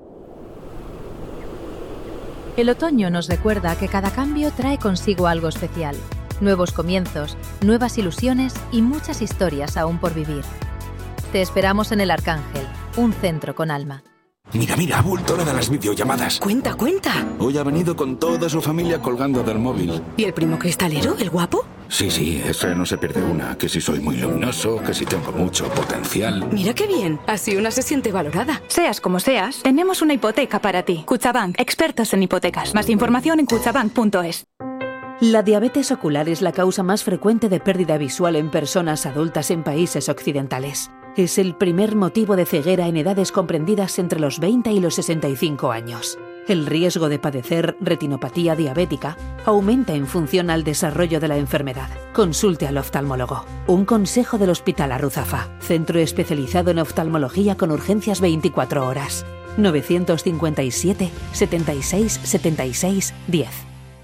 El otoño nos recuerda que cada cambio trae consigo algo especial. Nuevos comienzos, nuevas ilusiones y muchas historias aún por vivir. Te esperamos en El Arcángel, un centro con alma.
Mira, mira, ha vuelto la de las videollamadas.
Cuenta, cuenta.
Hoy ha venido con toda su familia colgando del móvil.
¿Y el primo cristalero, el guapo?
Sí, sí, ese no se pierde una. Que si soy muy luminoso, que si tengo mucho potencial.
Mira qué bien, así una se siente valorada.
Seas como seas, tenemos una hipoteca para ti. Cuchabank, expertos en hipotecas. Más información en cuchabank punto es.
La diabetes ocular es la causa más frecuente de pérdida visual en personas adultas en países occidentales. Es el primer motivo de ceguera en edades comprendidas entre los veinte y los sesenta y cinco años. El riesgo de padecer retinopatía diabética aumenta en función al desarrollo de la enfermedad. Consulte al oftalmólogo. Un consejo del Hospital Arruzafa, centro especializado en oftalmología con urgencias veinticuatro horas. novecientos cincuenta y siete, setenta y seis, setenta y seis, diez.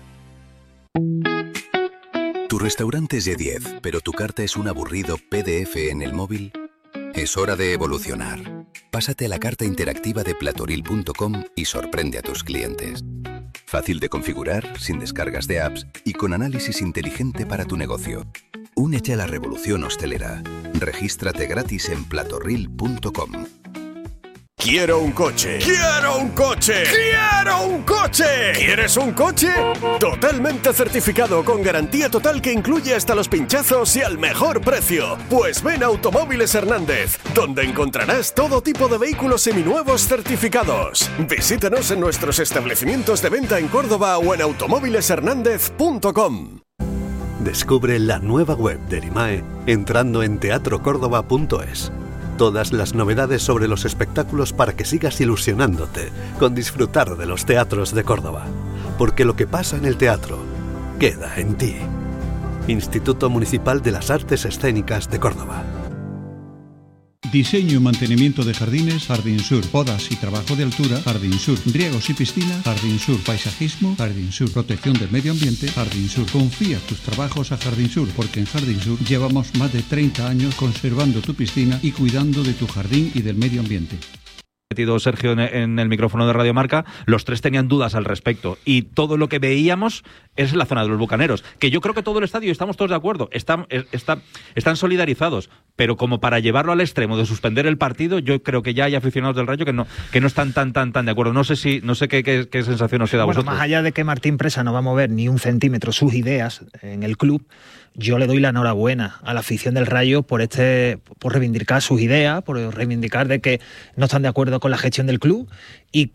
Tu restaurante es de diez, pero tu carta es un aburrido P D F en el móvil. Es hora de evolucionar. Pásate a la carta interactiva de platoril punto com y sorprende a tus clientes. Fácil de configurar, sin descargas de apps y con análisis inteligente para tu negocio. Únete a la revolución hostelera. Regístrate gratis en platoril punto com.
Quiero un coche. ¡Quiero un coche! ¡Quiero un coche! ¿Quieres un coche? Totalmente certificado con garantía total que incluye hasta los pinchazos y al mejor precio. Pues ven a Automóviles Hernández, donde encontrarás todo tipo de vehículos seminuevos certificados. Visítanos en nuestros establecimientos de venta en Córdoba o en automóviles hernández punto com.
Descubre la nueva web del I M A E entrando en teatro córdoba punto es. Todas las novedades sobre los espectáculos para que sigas ilusionándote con disfrutar de los teatros de Córdoba. Porque lo que pasa en el teatro queda en ti. Instituto Municipal de las Artes Escénicas de Córdoba.
Diseño y mantenimiento de jardines, Jardín Sur. Podas y trabajo de altura, Jardín Sur. Riegos y piscina, Jardín Sur. Paisajismo, Jardín Sur. Protección del medio ambiente, Jardín Sur. Confía tus trabajos a Jardín Sur, porque en Jardín Sur llevamos más de treinta años conservando tu piscina y cuidando de tu jardín y del medio ambiente.
Metido Sergio en, en el micrófono de Radio Marca, los tres tenían dudas al respecto y todo lo que veíamos es la zona de los Bucaneros, que yo creo que todo el estadio, estamos todos de acuerdo, están, está, están solidarizados, pero como para llevarlo al extremo de suspender el partido, yo creo que ya hay aficionados del Rayo que no, que no están tan tan tan de acuerdo. No sé si no sé qué, qué, qué sensación os queda a
bueno,
vosotros.
Más allá de que Martín Presa no va a mover ni un centímetro sus ideas en el club, yo le doy la enhorabuena a la afición del Rayo por este, por reivindicar sus ideas, por reivindicar de que no están de acuerdo con la gestión del club y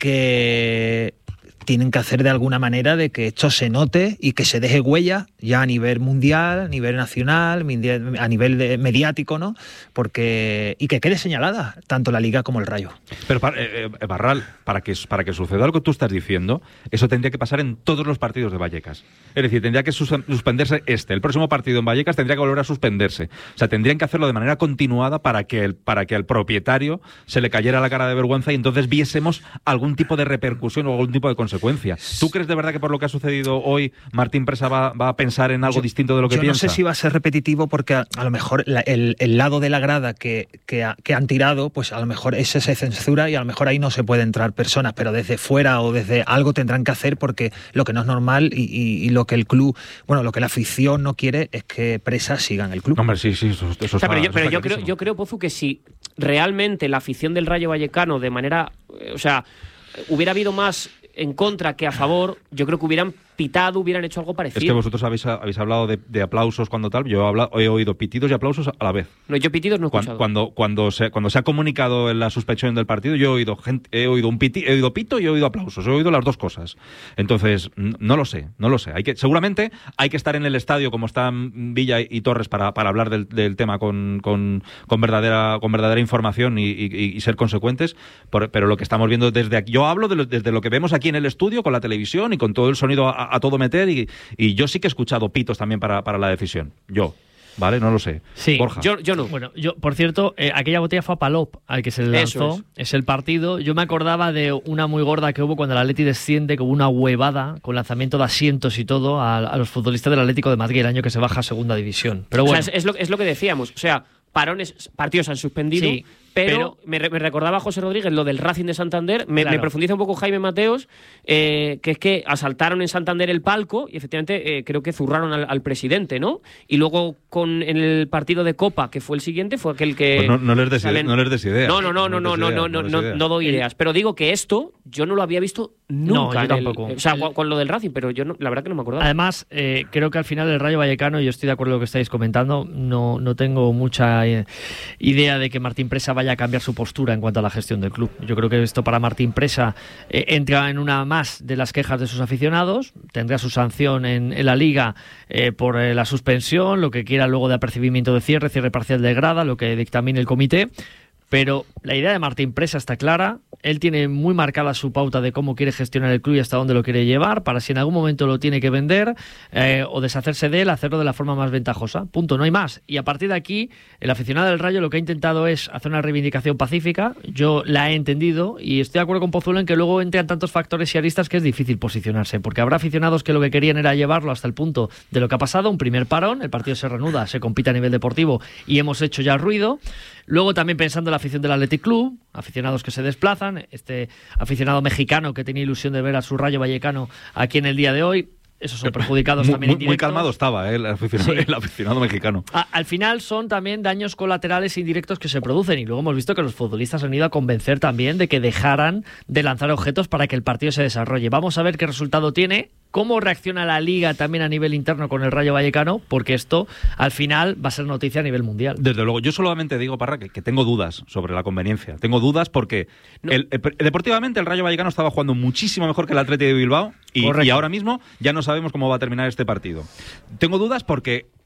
que tienen que hacer de alguna manera de que esto se note y que se deje huella ya a nivel mundial, a nivel nacional, a nivel de, mediático, ¿no? Porque y que quede señalada tanto la Liga como el Rayo.
Pero eh, eh, Barral, para que para que suceda lo que tú estás diciendo, eso tendría que pasar en todos los partidos de Vallecas. Es decir, tendría que sus suspenderse este, el próximo partido en Vallecas tendría que volver a suspenderse. O sea, tendrían que hacerlo de manera continuada para que el para que al propietario se le cayera la cara de vergüenza y entonces viésemos algún tipo de repercusión o algún tipo de consecuencia. ¿Tú crees de verdad que por lo que ha sucedido hoy Martín Presa va, va a pensar en algo yo, distinto de lo que
yo
piensa?
Yo no sé si va a ser repetitivo porque a, a lo mejor la, el, el lado de la grada que, que, ha, que han tirado, pues a lo mejor ese se censura y a lo mejor ahí no se puede entrar personas, pero desde fuera o desde algo tendrán que hacer porque lo que no es normal y, y, y lo que el club, bueno, lo que la afición no quiere es que Presa siga en el club.
Hombre, sí, sí, eso, eso está,
o sea, pero yo,
eso
pero
está
yo creo, yo creo, Pozu, que si realmente la afición del Rayo Vallecano de manera, o sea, hubiera habido más en contra que a favor, yo creo que hubieran pitado, hubieran hecho algo parecido.
Es que vosotros habéis, habéis hablado de, de aplausos cuando tal, yo he, hablado, he oído pitidos y aplausos a la vez.
No, yo pitidos no he escuchado.
Cuando, cuando, se, cuando se ha comunicado en la suspensión del partido, yo he oído gente, he oído un piti, he oído pito y he oído aplausos, he oído las dos cosas. Entonces, no lo sé, no lo sé. Hay que, seguramente hay que estar en el estadio como están Villa y Torres para, para hablar del, del tema con, con, con, verdadera, con verdadera información y, y, y ser consecuentes, por, pero lo que estamos viendo desde aquí, yo hablo de lo, desde lo que vemos aquí en el estudio, con la televisión y con todo el sonido a, a todo meter y Y yo sí que he escuchado pitos también para, para la decisión. Yo. ¿Vale? No lo sé.
Sí.
Borja.
Yo, yo no.
Bueno, yo, por cierto, eh, aquella botella fue a Palop, al que se le lanzó. Es. es el partido. Yo me acordaba de una muy gorda que hubo cuando el Atleti desciende, que hubo una huevada con lanzamiento de asientos y todo a, a los futbolistas del Atlético de Madrid el año que se baja a segunda división. Pero bueno.
O sea, es, es, lo, es lo que decíamos. O sea, parones, partidos han suspendido. Sí. Pero, pero me, re, me recordaba José Rodríguez lo del Racing de Santander. Me, claro. me profundiza un poco Jaime Mateos, eh, que es que asaltaron en Santander el palco y efectivamente eh, creo que zurraron al, al presidente, ¿no? Y luego con en el partido de Copa, que fue el siguiente, fue aquel que...
Pues no, no, les des salen... no les des ideas.
No, no, no, no, no, no, no, no, no, no, no doy ideas. Pero digo que esto yo no lo había visto nunca.
No, yo tampoco.
El, o sea, el... con lo del Racing, pero yo no, la verdad que no me acordaba.
Además, eh, creo que al final el Rayo Vallecano, y yo estoy de acuerdo con lo que estáis comentando, no, no tengo mucha eh, idea de que Martín Presa vaya a cambiar su postura en cuanto a la gestión del club. Yo creo que esto para Martín Presa eh, entra en una más de las quejas de sus aficionados, tendrá su sanción en, en la Liga eh, por eh, la suspensión, lo que quiera luego de apercibimiento de cierre, cierre parcial de grada, lo que dictamine el comité. Pero la idea de Martín Presa está clara, él tiene muy marcada su pauta de cómo quiere gestionar el club y hasta dónde lo quiere llevar, para si en algún momento lo tiene que vender eh, o deshacerse de él, hacerlo de la forma más ventajosa. Punto, no hay más. Y a partir de aquí, el aficionado del Rayo lo que ha intentado es hacer una reivindicación pacífica, yo la he entendido y estoy de acuerdo con Pozuelo en que luego entran tantos factores y aristas que es difícil posicionarse, porque habrá aficionados que lo que querían era llevarlo hasta el punto de lo que ha pasado, un primer parón, el partido se reanuda, se compite a nivel deportivo y hemos hecho ya ruido. Luego también pensando en la afición del Athletic Club, aficionados que se desplazan, este aficionado mexicano que tenía ilusión de ver a su Rayo Vallecano aquí en el día de hoy, esos son perjudicados
muy,
también
muy,
indirectos.
muy calmado estaba ¿eh? el, aficionado, sí. el aficionado mexicano.
A, al final son también daños colaterales indirectos que se producen y luego hemos visto que los futbolistas han ido a convencer también de que dejaran de lanzar objetos para que el partido se desarrolle. Vamos a ver qué resultado tiene, cómo reacciona la Liga también a nivel interno con el Rayo Vallecano, porque esto al final va a ser noticia a nivel mundial.
Desde luego, yo solamente digo, Parra, que, que tengo dudas sobre la conveniencia. Tengo dudas porque no. el, el, deportivamente el Rayo Vallecano estaba jugando muchísimo mejor que el Athletic de Bilbao y, y ahora mismo ya no sabemos cómo va a terminar este partido. Tengo dudas porque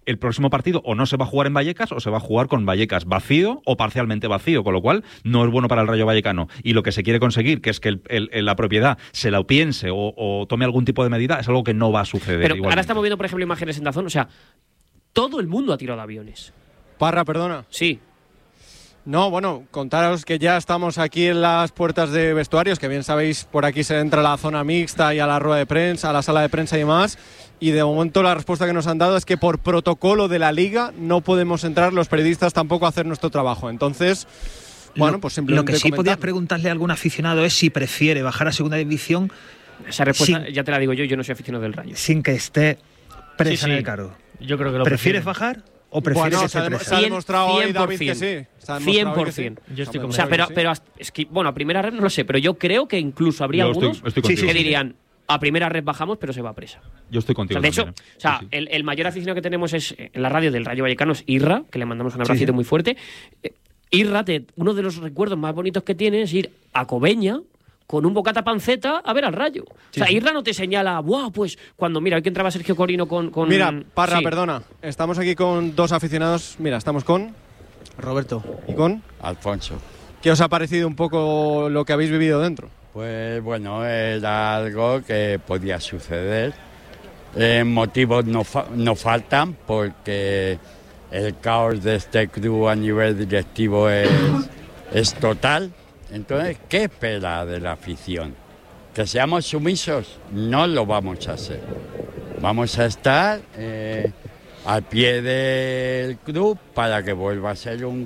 el próximo partido o no se va a jugar en Vallecas o se va a jugar con Vallecas vacío o parcialmente vacío, con lo cual no es bueno para el Rayo Vallecano. Y lo que se quiere conseguir, que es que el, el, el, la propiedad se la piense o, o tome algún tipo de medida, es algo que no va a suceder.
Pero
igualmente.
Ahora estamos viendo, por ejemplo, imágenes en Dazón, o sea, todo el mundo ha tirado de aviones.
Parra, perdona.
Sí.
No, bueno, contaros que ya estamos aquí en las puertas de vestuarios, que bien sabéis, por aquí se entra a la zona mixta y a la rueda de prensa, a la sala de prensa y demás, y de momento la respuesta que nos han dado es que por protocolo de la Liga no podemos entrar los periodistas tampoco a hacer nuestro trabajo. Entonces, bueno,
lo,
pues simplemente
Lo que sí
comentar.
podías preguntarle a algún aficionado es si prefiere bajar a segunda división.
Esa respuesta
sin,
ya te la digo yo, yo no soy aficionado del Rayo.
Sin que esté presa
Sí, sí.
en el cargo.
Yo creo que lo
¿Prefieres
prefiero.
bajar o prefieres
Bueno,
que
se ha,
esté
dem-
presa?
se ha demostrado hoy, David, que sí. Se ha demostrado
cien
hoy
por
que sí.
cien.
Yo estoy
O
con
sea, pero,
sí.
pero es que, bueno, a primera red no lo sé, pero yo creo que incluso habría
Yo
algunos
estoy- estoy
que
contigo.
dirían, a primera red bajamos, pero se va presa.
Yo estoy
O
contigo.
sea, de hecho,
también, ¿eh?
o sea,
Sí, sí.
El, el mayor aficionado que tenemos es en la radio del Rayo Vallecano es Irra, que le mandamos un abracito
Sí, sí.
muy fuerte. Eh, Irra, te- uno de los recuerdos más bonitos que tiene es ir a Cobeña con un bocata panceta a ver al Rayo. O sea, Irra no te señala, ¡buah! Pues cuando, mira, hoy que entraba Sergio Corino con... con
Mira, Parra,
sí.
perdona, estamos aquí con dos aficionados. Mira, estamos con Roberto y con
Alfonso.
¿Qué os ha parecido un poco lo que habéis vivido dentro?
Pues bueno, era algo que podía suceder. Eh, motivos no, fa- no faltan porque el caos de este club a nivel directivo es, es total. Entonces, ¿qué espera de la afición? ¿Que seamos sumisos? No lo vamos a hacer. Vamos a estar eh, al pie del club para que vuelva a ser un